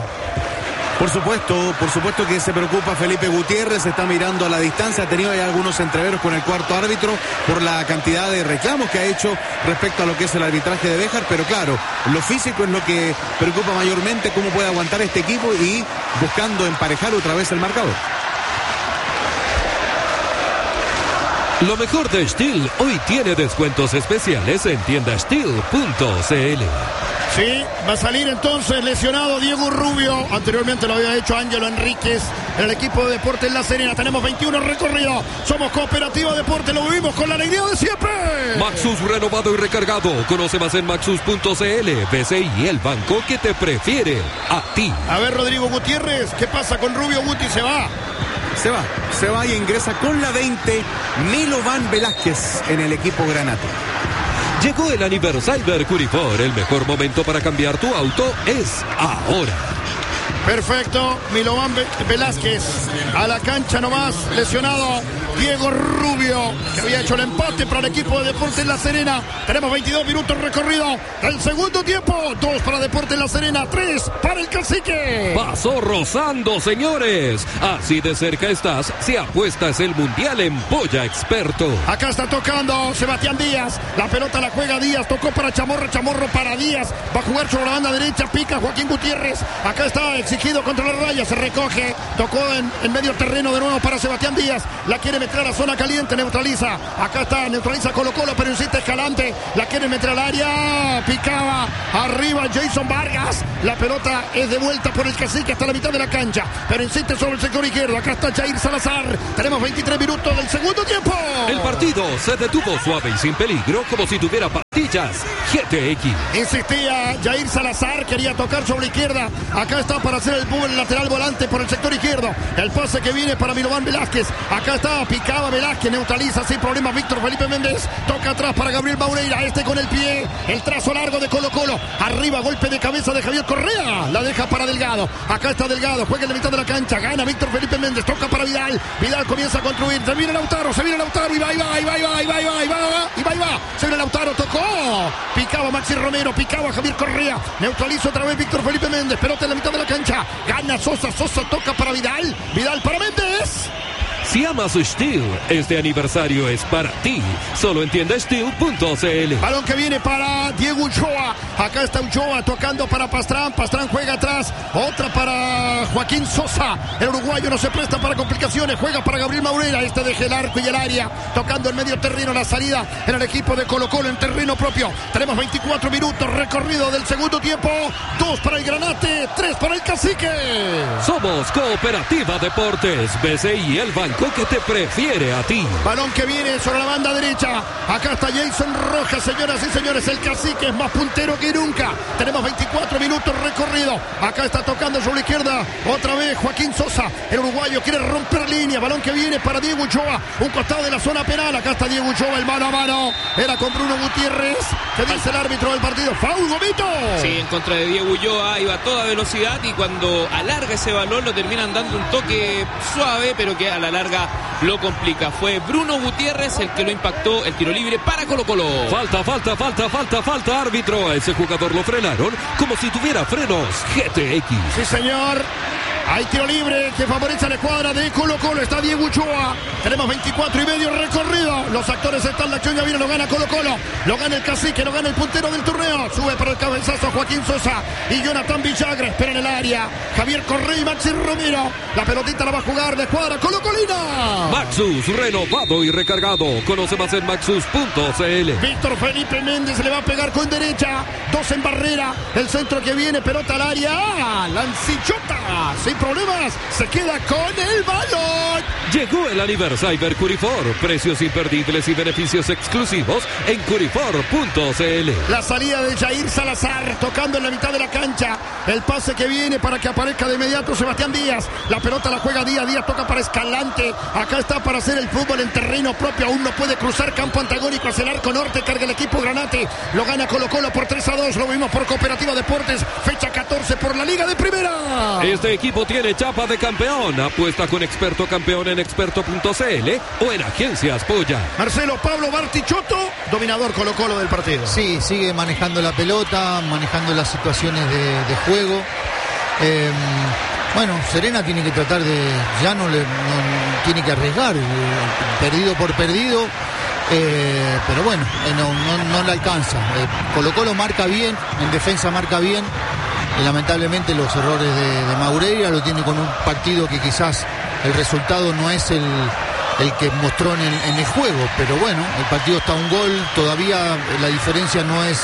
Por supuesto, por supuesto que se preocupa Felipe Gutiérrez, está mirando a la distancia, ha tenido ya algunos entreveros con el cuarto árbitro por la cantidad de reclamos que ha hecho respecto a lo que es el arbitraje de Béjar, pero claro, lo físico es lo que preocupa mayormente, cómo puede aguantar este equipo y buscando emparejar otra vez el marcador. Lo mejor de Steel hoy tiene descuentos especiales en tienda steel punto c l. Sí, va a salir entonces lesionado Diego Rubio. Anteriormente lo había hecho Ángelo Enríquez en el equipo de Deportes La Serena. Tenemos veintiuno recorridos. Somos Cooperativa Deportes, lo vivimos con la alegría de siempre. Maxus renovado y recargado. Conoce más en maxus punto c l. B C I, el banco que te prefiere a ti. A ver, Rodrigo Gutiérrez, ¿qué pasa con Rubio? Guti se va. Se va, se va y ingresa con la veinte Milovan Velázquez en el equipo Granate. Llegó el aniversario Curifor. El mejor momento para cambiar tu auto es ahora. Perfecto, Milovan Velázquez a la cancha nomás, lesionado Diego Rubio, que había hecho el empate para el equipo de Deportes La Serena. Tenemos veintidós minutos recorrido del segundo tiempo, dos para Deportes La Serena, tres para el Cacique. Pasó rozando, señores. Así de cerca estás si apuestas el Mundial en Polla Experto. Acá está tocando Sebastián Díaz, la pelota la juega Díaz, tocó para Chamorro, Chamorro para Díaz, va a jugar sobre la banda derecha, pica Joaquín Gutiérrez, acá está exigido contra la raya, se recoge, tocó en, en medio terreno de nuevo para Sebastián Díaz, la quiere meter a la zona caliente, neutraliza, acá está, neutraliza Colo Colo, pero insiste Escalante, la quiere meter al área, picaba, arriba Jason Vargas, la pelota es de vuelta por el Cacique hasta la mitad de la cancha, pero insiste sobre el sector izquierdo, acá está Jair Salazar, tenemos veintitrés minutos del segundo tiempo. El partido se detuvo suave y sin peligro, como si tuviera pastillas G T X. Insistía Jair Salazar, quería tocar sobre la izquierda, acá está para hacer el el lateral volante por el sector izquierdo, el pase que viene para Milovan Velázquez, acá está, picaba Velázquez, neutraliza sin problemas Víctor Felipe Méndez, toca atrás para Gabriel Maureira, este con el pie, el trazo largo de Colo Colo, arriba golpe de cabeza de Javier Correa, la deja para Delgado, acá está Delgado, juega en la mitad de la cancha, gana Víctor Felipe Méndez, toca para Vidal, Vidal comienza a construir, se viene Lautaro, se viene Lautaro, y va, y va, y va, y va, y va, y va, y va, y va, y va, se viene Lautaro, tocó, picaba Maxi Romero, picaba Javier Correa, neutraliza otra vez Víctor Felipe Méndez, pelota en la mitad de la cancha, gana Sosa, Sosa toca para Vidal, Vidal para Méndez. Si amas Steel, este aniversario es para ti. Solo en tienda steel punto c l. Balón que viene para Diego Ulloa. Acá está Ulloa tocando para Pastrán. Pastrán juega atrás. Otra para Joaquín Sosa. El uruguayo no se presta para complicaciones. Juega para Gabriel Maureira. Este deja el arco y el área. Tocando en medio terreno la salida en el equipo de Colo Colo en terreno propio. Tenemos veinticuatro minutos recorrido del segundo tiempo. Dos para el Granate. Tres para el Cacique. Somos Cooperativa Deportes. B C I, el banco que te prefiere a ti. Balón que viene sobre la banda derecha. Acá está Jason Rojas, señoras y señores. El Cacique es más puntero que nunca. Tenemos veinticuatro minutos recorrido. Acá está tocando sobre la izquierda. Otra vez Joaquín Sosa. El uruguayo quiere romper línea. Balón que viene para Diego Ulloa. Un costado de la zona penal. Acá está Diego Ulloa, el mano a mano. Era con Bruno Gutiérrez. ¿Qué dice el árbitro del partido? ¡Faul, Gomito! Sí, en contra de Diego Ulloa. Iba a toda velocidad y cuando alarga ese balón lo terminan dando un toque suave, pero que a la larga lo complica. Fue Bruno Gutiérrez el que lo impactó, el tiro libre para Colo Colo. Falta, falta, falta, falta, falta, árbitro. A ese jugador lo frenaron como si tuviera frenos G T X. Sí, señor. Hay tiro libre que favorece a la escuadra de Colo Colo. Está Diego Ulloa. Tenemos veinticuatro y medio recorrido. Los actores están, la acción ya viene, lo gana Colo Colo. Lo gana el Cacique, lo gana el puntero del torneo. Sube para el cabezazo Joaquín Sosa y Jonathan Villagra. Espera en el área. Javier Correa y Maxi Romero. La pelotita la va a jugar la escuadra Colo Colina. Maxus, renovado y recargado. Conoce más en maxus punto c l. Víctor Felipe Méndez le va a pegar con derecha. Dos en barrera. El centro que viene, pelota al área. ¡Ah! Lancichota. Sin problemas. Se queda con el balón. Llegó el aniversario Curifor. Precios imperdibles y beneficios exclusivos en curifor punto c l. La salida de Jair Salazar tocando en la mitad de la cancha. El pase que viene para que aparezca de inmediato Sebastián Díaz. La pelota la juega Díaz. Díaz toca para Escalante. Acá está para hacer el fútbol en terreno propio. Aún no puede cruzar campo antagónico hacia el arco norte. Carga el equipo Granate. Lo gana Colo Colo por tres a dos. Lo vimos por Cooperativa Deportes. Fecha catorce por la Liga de Primera. Este equipo tiene chapa de campeón. Apuesta con experto campeón en experto punto c l o en Agencias Polla. Marcelo Pablo Bartichotto, dominador Colo Colo del partido. Sí, sigue manejando la pelota, manejando las situaciones de, de juego. Eh, bueno, Serena tiene que tratar de, ya no le no, tiene que arriesgar, eh, perdido por perdido, eh, pero bueno, eh, no, no, no le alcanza. Eh, Colo Colo marca bien, en defensa marca bien, y lamentablemente los errores de, de Maureira lo tiene con un partido que quizás el resultado no es el, el que mostró en el, en el juego, pero bueno, el partido está a un gol, todavía la diferencia no es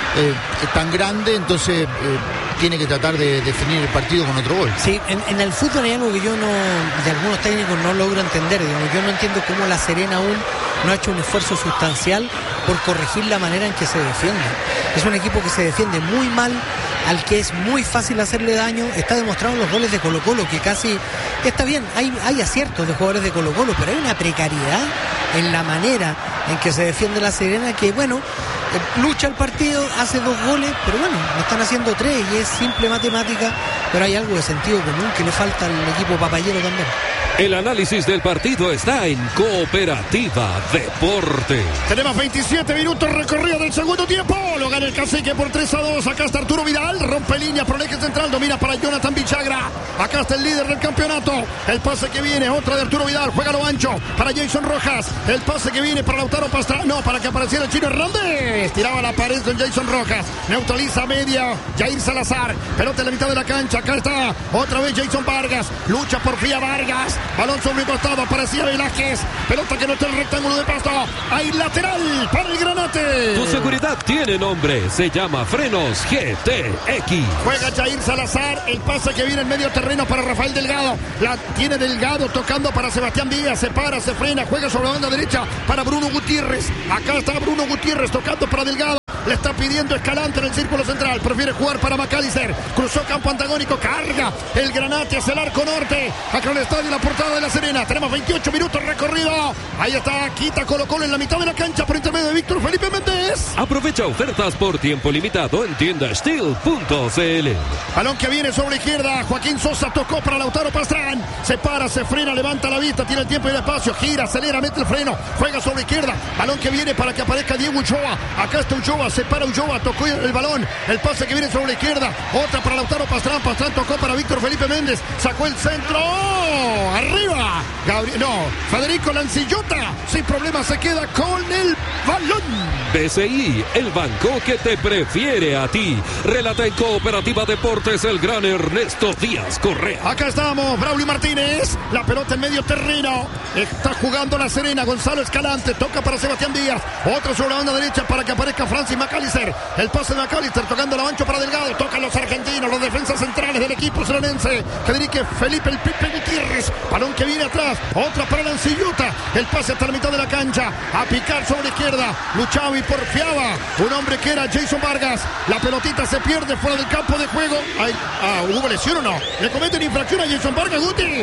eh, tan grande, entonces eh, tiene que tratar de definir el partido con otro gol. Sí, en, en el fútbol hay algo que yo no, de algunos técnicos no logro entender, digamos, yo no entiendo cómo la Serena aún no ha hecho un esfuerzo sustancial por corregir la manera en que se defiende. Es un equipo que se defiende muy mal, al que es muy fácil hacerle daño. Está demostrado en los goles de Colo Colo, que casi está bien, hay, hay aciertos de jugadores de Colo Colo, pero hay una precariedad en la manera en que se defiende la Serena, que bueno, eh, lucha el partido, hace dos goles, pero bueno, me están haciendo tres y es simple matemática, pero hay algo de sentido común que le falta al equipo papayero también. El análisis del partido está en Cooperativa Deporte. Tenemos veintisiete minutos recorrido del segundo tiempo. Lo gana el Cacique por tres a dos. Acá está Arturo Vidal. Rompe línea por el eje central. Domina para Jonathan Villagra. Acá está el líder del campeonato. El pase que viene. Otra de Arturo Vidal. Juega lo ancho para Jason Rojas. El pase que viene para Lautaro Pastrana. No, para que apareciera el Chino Hernández. Tiraba la pared con Jason Rojas. Neutraliza media. Jair Salazar. Pelota en la mitad de la cancha. Acá está otra vez Jason Vargas. Lucha por Fía Vargas. Balón sobre el costado, aparecía Velázquez. Pelota que no está en el rectángulo de pasto. Hay lateral para el Granate. Tu seguridad tiene nombre. Se llama Frenos G T X. Juega Jair Salazar. El pase que viene en medio terreno para Rafael Delgado. La tiene Delgado tocando para Sebastián Díaz. Se para, se frena. Juega sobre la banda derecha para Bruno Gutiérrez. Acá está Bruno Gutiérrez tocando para Delgado. Le está pidiendo Escalante en el círculo central. Prefiere jugar para McAllister. Cruzó campo antagónico. Carga el Granate hacia el arco norte. Acá en el estadio La Portada de La Serena. Tenemos veintiocho minutos recorrido. Ahí está. Quita Colo Colo en la mitad de la cancha por intermedio de Víctor Felipe Méndez. Aprovecha ofertas por tiempo limitado en tienda steel punto c l. Balón que viene sobre la izquierda. Joaquín Sosa tocó para Lautaro Pastrán. Se para, se frena, levanta la vista. Tiene el tiempo y el espacio. Gira, acelera, mete el freno. Juega sobre la izquierda. Balón que viene para que aparezca Diego Ulloa. Acá está Ulloa. Se para Ulloa. Tocó el balón. El pase que viene sobre la izquierda. Otra para Lautaro Pastrán. Pastrán tocó para Víctor Felipe Méndez. Sacó el centro. ¡Oh! Arriba. Gabriel, no. Federico Lancillota. Sin problema se queda con el balón. B C I, el banco que te prefiere a ti. Relata en Cooperativa Deportes el gran Ernesto Díaz Correa. Acá estamos, Braulio Martínez. La pelota en medio terreno. Está jugando La Serena. Gonzalo Escalante. Toca para Sebastián Díaz. Otra sobre la banda derecha para que aparezca Francis McAllister. El pase de McAllister tocando la ancho para Delgado. Tocan los argentinos, los defensas centrales del equipo serenense. Que dirige Felipe el Pipe Gutiérrez. Balón que viene atrás. Otra para Lancillota. El pase hasta la mitad de la cancha. A picar sobre la izquierda. Luchaba y porfiaba. Un hombre que era Jason Vargas. La pelotita se pierde fuera del campo de juego. Ay, ah, ¿hubo lesión o no? Le cometen infracción a Jason Vargas, Guti.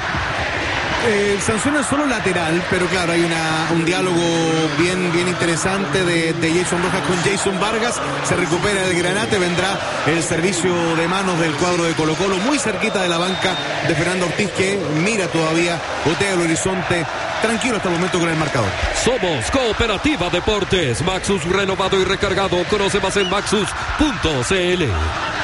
Eh, sanción es solo lateral, pero claro, hay una, un diálogo bien, bien interesante de, de Jason Rojas con Jason Vargas. Se recupera el Granate, vendrá el servicio de manos del cuadro de Colo Colo, muy cerquita de la banca de Fernando Ortiz, que mira todavía, botea el horizonte, tranquilo hasta el momento con el marcador. Somos Cooperativa Deportes, Maxus renovado y recargado. Conoce más en maxus punto c l.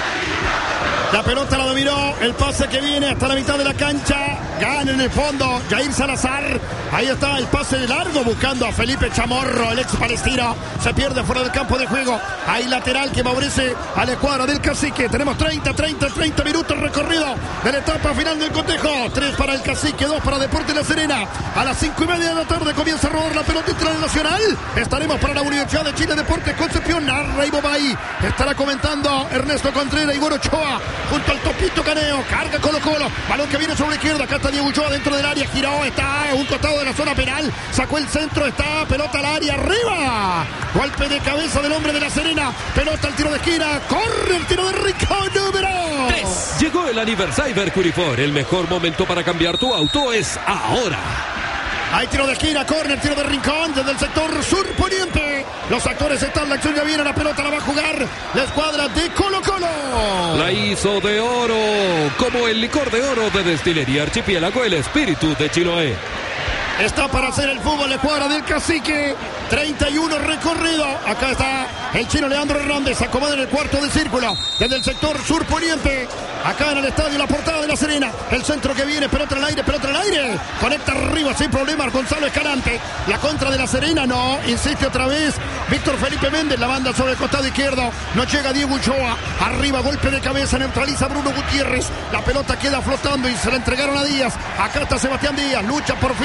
La pelota la dominó, el pase que viene hasta la mitad de la cancha, gana en el fondo Jair Salazar, ahí está el pase largo buscando a Felipe Chamorro, el ex palestino, se pierde fuera del campo de juego, hay lateral que favorece a la escuadra del Cacique, tenemos treinta, treinta, treinta minutos recorrido de la etapa final del cotejo, tres para el Cacique, dos para Deportes La Serena, a las cinco y media de la tarde comienza a rodar la pelota internacional, estaremos para la Universidad de Chile Deportes Concepción, narra Ivo Bay, estará comentando Ernesto Contreras y Igor Ochoa, junto al Topito Caneo, carga Colo Colo, balón que viene sobre la izquierda, acá está Diego Ulloa dentro del área, giró, está a un costado de la zona penal, sacó el centro, está pelota al área, arriba, golpe de cabeza del hombre de La Serena, pelota al tiro de esquina, corre el tiro de Rincón número tres. Llegó el aniversario Mercury Ford, el mejor momento para cambiar tu auto es ahora. Hay tiro de esquina, corner, tiro de Rincón desde el sector sur poniente. Los actores están, la acción ya viene, la pelota la va a jugar la escuadra de Colo Colo. La hizo de oro, como el licor de oro de Destilería Archipiélago, el espíritu de Chiloé. Está para hacer el fútbol la escuadra del Cacique. treinta y uno recorrido. Acá está el chino Leandro Hernández. Acomoda en el cuarto de círculo. Desde el sector sur poniente. Acá en el estadio La Portada de La Serena. El centro que viene. Pelota en el aire. Pelota en el aire. Conecta arriba sin problemas Gonzalo Escalante. La contra de La Serena. No. Insiste otra vez Víctor Felipe Méndez. La banda sobre el costado izquierdo. No llega Diego Ulloa. Arriba. Golpe de cabeza. Neutraliza Bruno Gutiérrez. La pelota queda flotando y se la entregaron a Díaz. Acá está Sebastián Díaz. Lucha por Fía sobre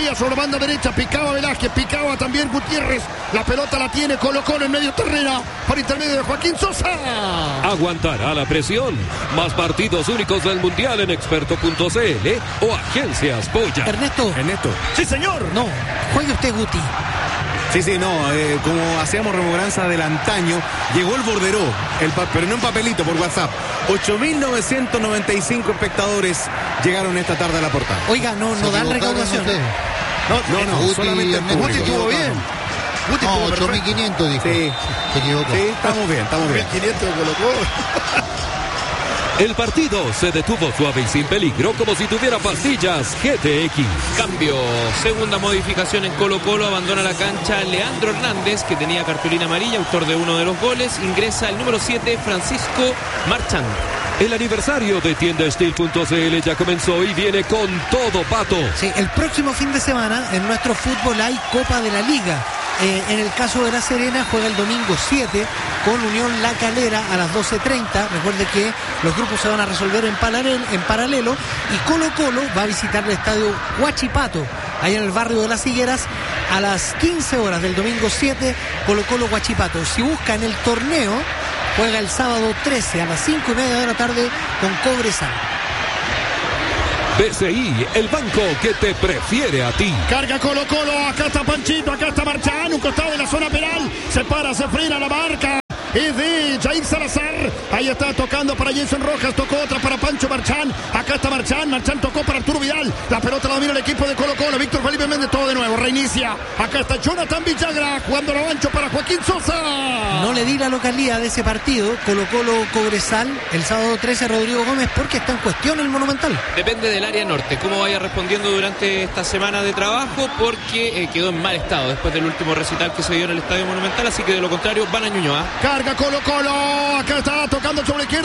banda derecha, picaba Velázquez, picaba también Gutiérrez. La pelota la tiene Colo-Colo en medio terreno por intermedio de Joaquín Sosa. Aguantará la presión. Más partidos únicos del Mundial en experto punto c l o Agencias Polla. Ernesto. Ernesto. Sí, señor. No, juegue usted, Guti. Sí, sí, no, eh, como hacíamos rememoranza del antaño, llegó el borderó, el pa- pero no en papelito, por WhatsApp. ocho mil novecientos noventa y cinco espectadores llegaron esta tarde a la portada. Oiga, no, no dan recaudación. No, no, no, Guti, solamente el Ernesto, Guti público. estuvo bien. Guti No, estuvo ocho mil perfecto. quinientos dijo. Sí. Se equivocó. Sí, estamos bien, estamos bien. mil quinientos de Colo-Colo. El partido se detuvo suave y sin peligro, como si tuviera pastillas G T X. Cambio, segunda modificación en Colo Colo, abandona la cancha Leandro Hernández, que tenía cartulina amarilla, autor de uno de los goles, ingresa el número siete, Francisco Marchand. El aniversario de tienda steel punto c l ya comenzó y viene con todo, Pato. Sí, el próximo fin de semana en nuestro fútbol hay Copa de la Liga. Eh, en el caso de La Serena juega el domingo siete con Unión La Calera a las doce treinta. Recuerde que los grupos se van a resolver en paralelo, en paralelo y Colo Colo va a visitar el estadio Huachipato, allá en el barrio de Las Higueras, a las quince horas del domingo siete, Colo Colo Huachipato. Si buscan el torneo, juega el sábado trece a las cinco y media de la tarde con Cobresal. B C I, el banco que te prefiere a ti. Carga Colo-Colo, acá está Panchito, acá está Marchán, un costado de la zona penal, se para, se frena la marca. Es de Jair Salazar. Ahí está tocando para Jason Rojas. Tocó otra para Pancho Marchán. Acá está Marchán. Marchán tocó para Arturo Vidal. La pelota la domina el equipo de Colo Colo. Víctor Felipe Méndez, todo de nuevo. Reinicia. Acá está Jonathan Villagra jugando lo ancho para Joaquín Sosa. No le di la localidad de ese partido. Colo Colo Cobresal el sábado trece, Rodrigo Gómez, porque está en cuestión el Monumental. Depende del área norte, cómo vaya respondiendo durante esta semana de trabajo, porque eh, quedó en mal estado después del último recital que se dio en el Estadio Monumental, así que de lo contrario van a Ñuñoa. Carga Colo Colo. Acá está tocando sobre la izquierda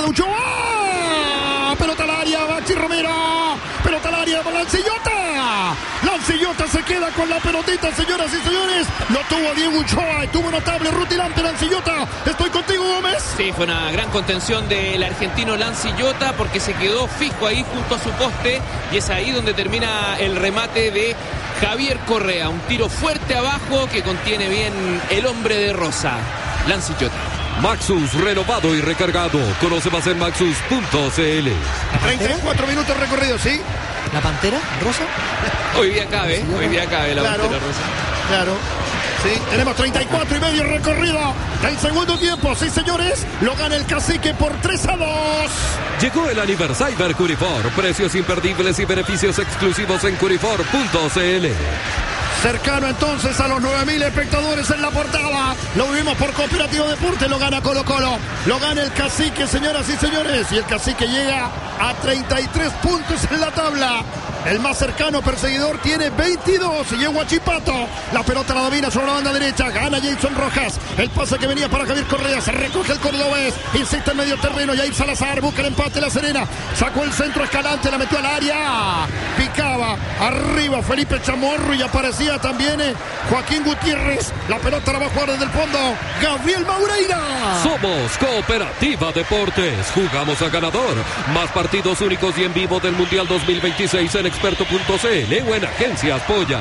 Uchoa. Pelota al área, Maxi Romero. Pelota al área para Lancillota. Lancillota se queda con la pelotita, señoras y señores. Lo tuvo Diego Uchoa y tuvo notable rutilante Lancillota. Estoy contigo, Gómez. Sí, fue una gran contención del argentino Lancillota, porque se quedó fijo ahí junto a su poste, y es ahí donde termina el remate de Javier Correa. Un tiro fuerte abajo que contiene bien el hombre de Rosa, Lancillota. Maxus renovado y recargado. Conoce más en maxus punto c l. treinta y cuatro minutos recorridos, ¿sí? ¿La Pantera, Rosa? Hoy día cabe, hoy día cabe la Claro. Pantera Rosa. Claro. Sí, tenemos treinta y cuatro y medio recorrido del segundo tiempo. Sí, señores, lo gana el Cacique por tres a dos. Llegó el aniversario Curifor. Precios imperdibles y beneficios exclusivos en curifor punto c l. Cercano entonces a los nueve mil espectadores en la portada. Lo vivimos por Cooperativo Deporte. Lo gana Colo Colo. Lo gana el Cacique, señoras y señores. Y el Cacique llega a treinta y tres puntos en la tabla. El más cercano perseguidor tiene veintidós. Y es Huachipato. La pelota la domina sobre la banda derecha. Gana Jason Rojas. El pase que venía para Javier Correa. Se recoge el cordobés. Insiste en medio terreno. Jair Salazar busca el empate. La Serena sacó el centro Escalante. La metió al área. Picaba arriba Felipe Chamorro. Y aparecía también eh, Joaquín Gutiérrez. La pelota la va a jugar desde el fondo Gabriel Maureira. Somos Cooperativa Deportes. Jugamos a ganador. Más partidos únicos y en vivo del Mundial dos mil veintiséis en experto punto c l o en Agencias Polla.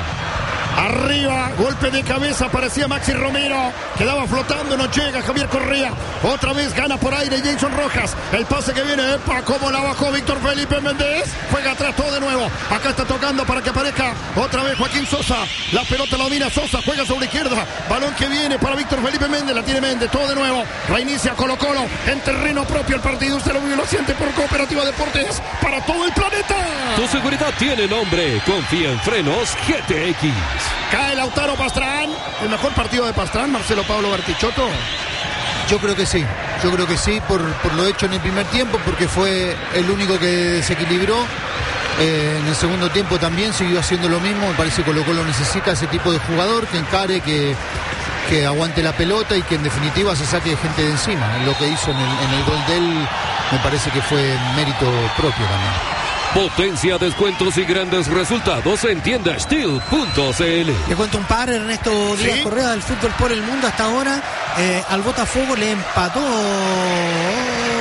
Arriba, golpe de cabeza, aparecía Maxi Romero. Quedaba flotando, no llega Javier Correa. Otra vez gana por aire Jason Rojas. El pase que viene, epa, cómo la bajó Víctor Felipe Méndez. Juega atrás todo de nuevo. Acá está tocando para que aparezca otra vez Joaquín Sosa. La pelota la domina Sosa, juega sobre la izquierda. Balón que viene para Víctor Felipe Méndez. La tiene Méndez, todo de nuevo. Reinicia Colo Colo en terreno propio el partido. Usted lo vive y lo siente por Cooperativa Deportes para todo el planeta. Tu seguridad tiene nombre. Confía en Frenos G T X. Cae Lautaro Pastrán. El mejor partido de Pastrán, Marcelo Pablo Bartichotto. Yo creo que sí, yo creo que sí, por, por lo hecho en el primer tiempo, porque fue el único que desequilibró. Eh, en el segundo tiempo también siguió haciendo lo mismo. Me parece que Colo Colo necesita ese tipo de jugador que encare, que, que aguante la pelota y que en definitiva se saque gente de encima. Lo que hizo en el, en el gol de él me parece que fue mérito propio también. Potencia, descuentos y grandes resultados en tienda steel punto c l. Le cuento un par, Ernesto Díaz ¿Sí? Correa del Fútbol por el Mundo. Hasta ahora eh, al Botafogo le empató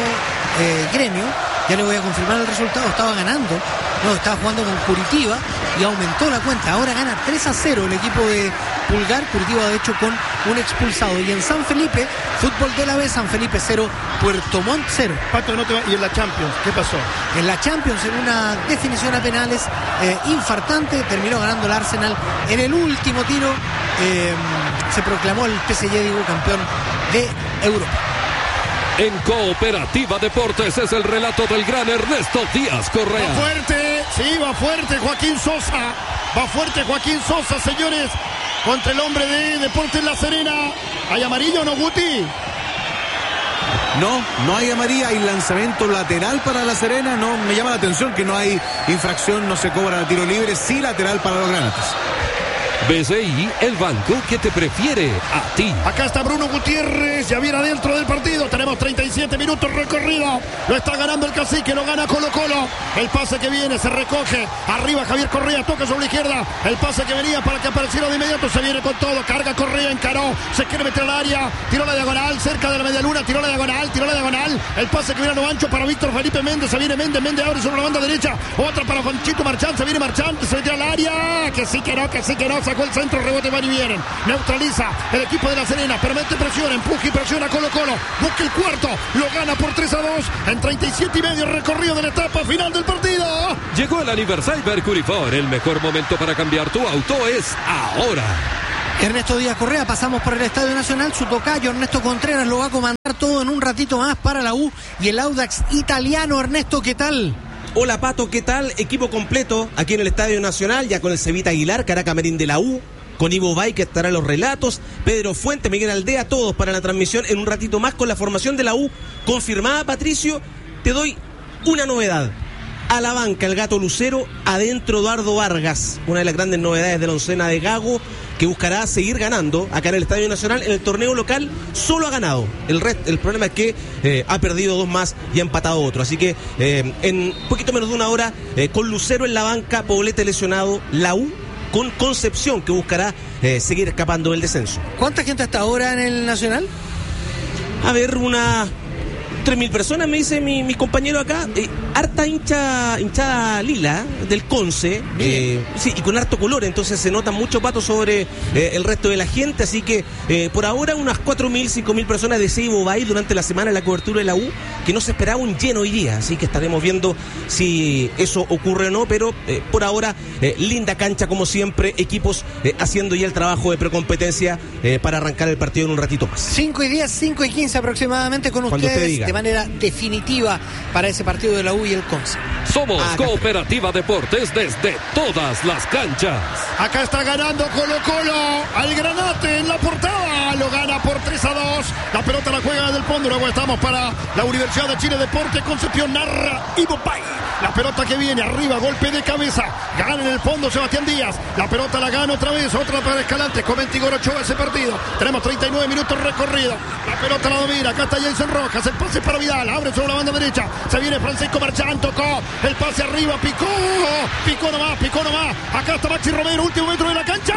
eh, Gremio. Ya le voy a confirmar el resultado. Estaba ganando. No, estaba jugando con Curitiba. y aumentó la cuenta. Ahora gana tres a cero el equipo de Pulgar. Curitiba, de hecho, con un expulsado. Y en San Felipe, fútbol de la B, San Felipe cero, Puerto Montt cero. Pato, no te va- y en la Champions, ¿qué pasó? En la Champions, en una definición a penales eh, infartante, terminó ganando el Arsenal en el último tiro. Eh, se proclamó el P S G, digo, campeón de Europa. En Cooperativa Deportes es el relato del gran Ernesto Díaz Va Correa. fuerte, sí, va fuerte Joaquín Sosa. Va fuerte Joaquín Sosa, señores, contra el hombre de Deportes La Serena. ¿Hay amarillo o no, Guti? No, no hay amarilla, hay lanzamiento lateral para La Serena. No me llama la atención que no hay infracción, no se cobra el tiro libre, sí lateral para los granates. B C I, el banco que te prefiere a ti. Acá está Bruno Gutiérrez, ya viene adentro del partido. Tenemos treinta y siete minutos recorrido. Lo está ganando el Cacique, lo gana Colo Colo. El pase que viene, se recoge. Arriba Javier Correa, toca sobre la izquierda. El pase que venía para que apareciera de inmediato. Se viene con todo, carga Correa, encaró. Se quiere meter al área, tiró la diagonal, cerca de la media luna. Tiró la diagonal, tiró la diagonal. El pase que viene a lo ancho para Víctor Felipe Méndez. Se viene Méndez, Méndez abre sobre la banda derecha. Otra para Juanchito Marchán, se viene Marchán. Se mete al área, que sí que no, que sí que no. Sacó el centro, rebote, van y vienen. Neutraliza el equipo de La Serena, permite presión, empuja y presiona Colo Colo. Busca el cuarto, lo gana por tres a dos en treinta y siete y medio recorrido de la etapa final del partido. Llegó el aniversario Mercury Ford. El mejor momento para cambiar tu auto es ahora. Ernesto Díaz Correa, pasamos por el Estadio Nacional, su tocayo Ernesto Contreras lo va a comandar todo en un ratito más para la U y el Audax italiano. Ernesto, ¿qué tal? Hola Pato, ¿qué tal? Equipo completo aquí en el Estadio Nacional, ya con el Cevita Aguilar, Caraca Merín de la U, con Ivo Bay que estará en los relatos, Pedro Fuente, Miguel Aldea, todos para la transmisión en un ratito más con la formación de la U confirmada. Patricio, te doy una novedad. A la banca el Gato Lucero, adentro Eduardo Vargas, una de las grandes novedades de la oncena de Gago, que buscará seguir ganando acá en el Estadio Nacional. En el torneo local solo ha ganado, el resto, el problema es que eh, ha perdido dos más y ha empatado otro, así que eh, en poquito menos de una hora eh, con Lucero en la banca, Poblete lesionado, la U con Concepción que buscará eh, seguir escapando del descenso. ¿Cuánta gente hasta ahora en el Nacional? A ver, una tres mil personas, me dice mi, mi compañero acá. Eh, harta hincha, hinchada lila del Conce. Eh, sí, y con harto color, entonces se nota mucho, Pato, sobre eh, el resto de la gente. Así que eh, por ahora unas cuatro mil, cinco mil personas de Seibo Bay durante la semana en la cobertura de la U, que no se esperaba un lleno hoy día. Así que estaremos viendo si eso ocurre o no. Pero eh, por ahora, eh, linda cancha como siempre. Equipos eh, haciendo ya el trabajo de precompetencia eh, para arrancar el partido en un ratito más. cinco y diez, cinco y quince aproximadamente con Cuando usted ustedes diga. de manera definitiva para ese partido de la U y el Conce. Somos Ah, Cooperativa Deportes desde todas las canchas. Acá está ganando Colo Colo al Granate en la portada. Lo gana por tres a dos. La pelota la juega del fondo. Luego estamos para la Universidad de Chile Deporte. Concepción narra Ivo Bay. La pelota que viene arriba, golpe de cabeza. Gana en el fondo Sebastián Díaz. La pelota la gana otra vez. Otra para Escalante. Comenta Igor Ochoa ese partido. Tenemos treinta y nueve minutos recorrido. La pelota la domina. Acá está Jason Rojas. El pase para Vidal. Abre sobre la banda derecha. Se viene Francisco Marchán. Tocó. El pase arriba. Picó. Picó nomás. Picó nomás. Acá está Maxi Romero. Último metro de la cancha.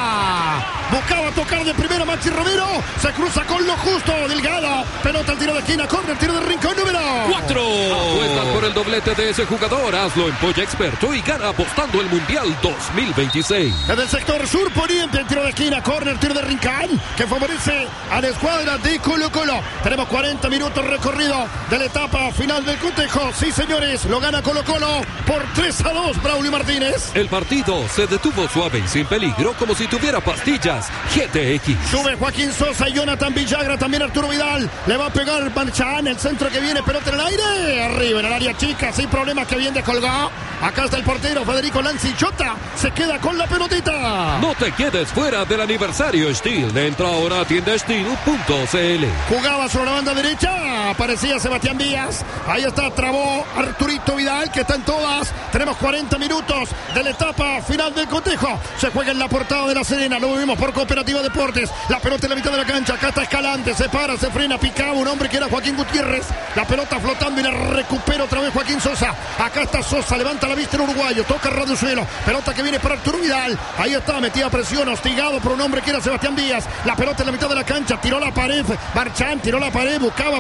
Buscaba tocar de primera Maxi Romero. Se cruza con lo justo. Delgado. Pelota al tiro de esquina. Corner. Tiro de rincón número Cuatro. Apuestas por el doblete de ese jugador. Hazlo en Polla Experto y gana apostando el Mundial dos mil veintiséis. Desde el sector sur poniente, el tiro de esquina, corner, tiro de rincón, que favorece a la escuadra de Colo Colo. Tenemos cuarenta minutos recorrido de la etapa final del cotejo. Sí, señores, lo gana Colo Colo por tres a dos, Braulio Martínez. El partido se detuvo suave y sin peligro, como si tuviera pastillas G T X. Sube Joaquín Sosa y Jonathan Villagra, también Arturo Vidal. Le va a pegar Marchán, el centro que viene, pelota en el aire. Arriba en el área chica, sin problemas, que bien descolgó. Acá está el portero Federico Lancichota. Se queda con la pelotita. No te quedes fuera del aniversario Steel. Entra ahora a tienda steel punto c l. Jugaba sobre la banda derecha. Aparecía Sebastián Díaz. Ahí está, trabó Arturito Vidal, que está en todas. Tenemos cuarenta minutos de la etapa final del cotejo. Se juega en la portada de La Serena. Lo vivimos por Cooperativa Deportes. La pelota en la mitad de la cancha. Acá está Escalante. Se para, se frena, picaba un hombre que era Joaquín Gutiérrez. La pelota flotando y la recupera otra vez Joaquín Sosa. Acá está Sosa. Levanta la vista el uruguayo. Toca radio suelo. Pelota que viene para Arturo Vidal. Ahí está, metida presión. Hostigado por un hombre que era Sebastián Díaz. La pelota en la mitad de la cancha. Tiró la pared. Marchán tiró la pared. Buscaba para que apareciera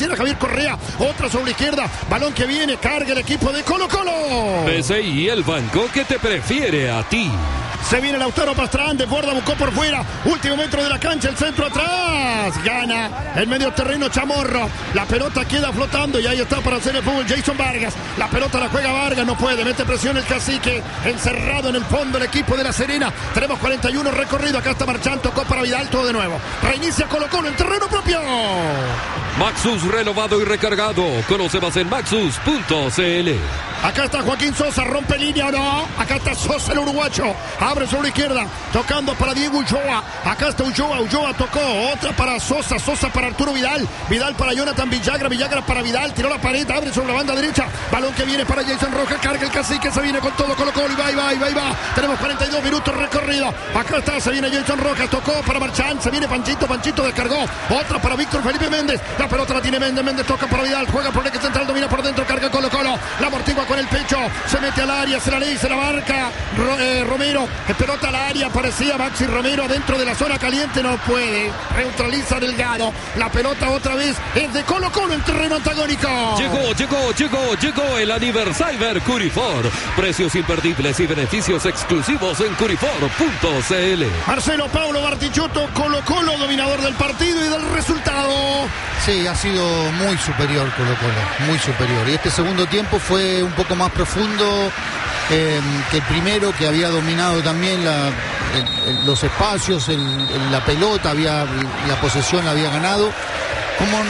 financiera, Javier Correa, otra sobre la izquierda, balón que viene, carga el equipo de Colo Colo. B C I, el banco que te prefiere a ti. Se viene Lautaro Pastrán, desborda, buscó por fuera, último metro de la cancha, el centro atrás, gana el medio terreno Chamorro, la pelota queda flotando y ahí está para hacer el fútbol Jason Vargas, la pelota la juega Vargas, no puede, mete presión el cacique, encerrado en el fondo el equipo de La Serena, tenemos cuarenta y uno recorrido, acá está Marchán, tocó para Vidal, todo de nuevo, reinicia Colo Colo en terreno propio. Maxus renovado y recargado, conoce más en maxus punto c l. Acá está Joaquín Sosa, rompe línea o no. Acá está Sosa, el uruguayo. Abre sobre la izquierda, tocando para Diego Ulloa. Acá está Ulloa, Ulloa tocó. Otra para Sosa, Sosa para Arturo Vidal. Vidal para Jonathan Villagra, Villagra para Vidal. Tiró la pared, abre sobre la banda derecha. Balón que viene para Jason Rojas, carga el cacique, se viene con todo Colo Colo y va, y va, y va, y va. Tenemos cuarenta y dos minutos recorrido. Acá está, se viene Jason Rojas, tocó para Marchán. Se viene Panchito, Panchito descargó. Otra para Víctor Felipe Méndez. La pelota la tiene Méndez, Méndez toca para Vidal. Juega por el eje central, domina por dentro, carga Colo Colo. La amortigua con el pecho, se mete al área, se la ley, se la marca Ro, eh, Romero, pelota al área, parecía Maxi Romero dentro de la zona caliente, no puede, neutraliza Delgado, la pelota otra vez es de Colo Colo en terreno antagónico. Llegó, llegó, llegó, llegó el aniversario Curifor, precios imperdibles y beneficios exclusivos en curifor punto c l. Marcelo Paulo Bartichotto, Colo Colo, dominador del partido y del resultado. Sí, ha sido muy superior Colo Colo, muy superior. Y este segundo tiempo fue un poco más profundo eh, que el primero, que había dominado también la, el, el, los espacios, el, el, la pelota, había la posesión la había ganado. Como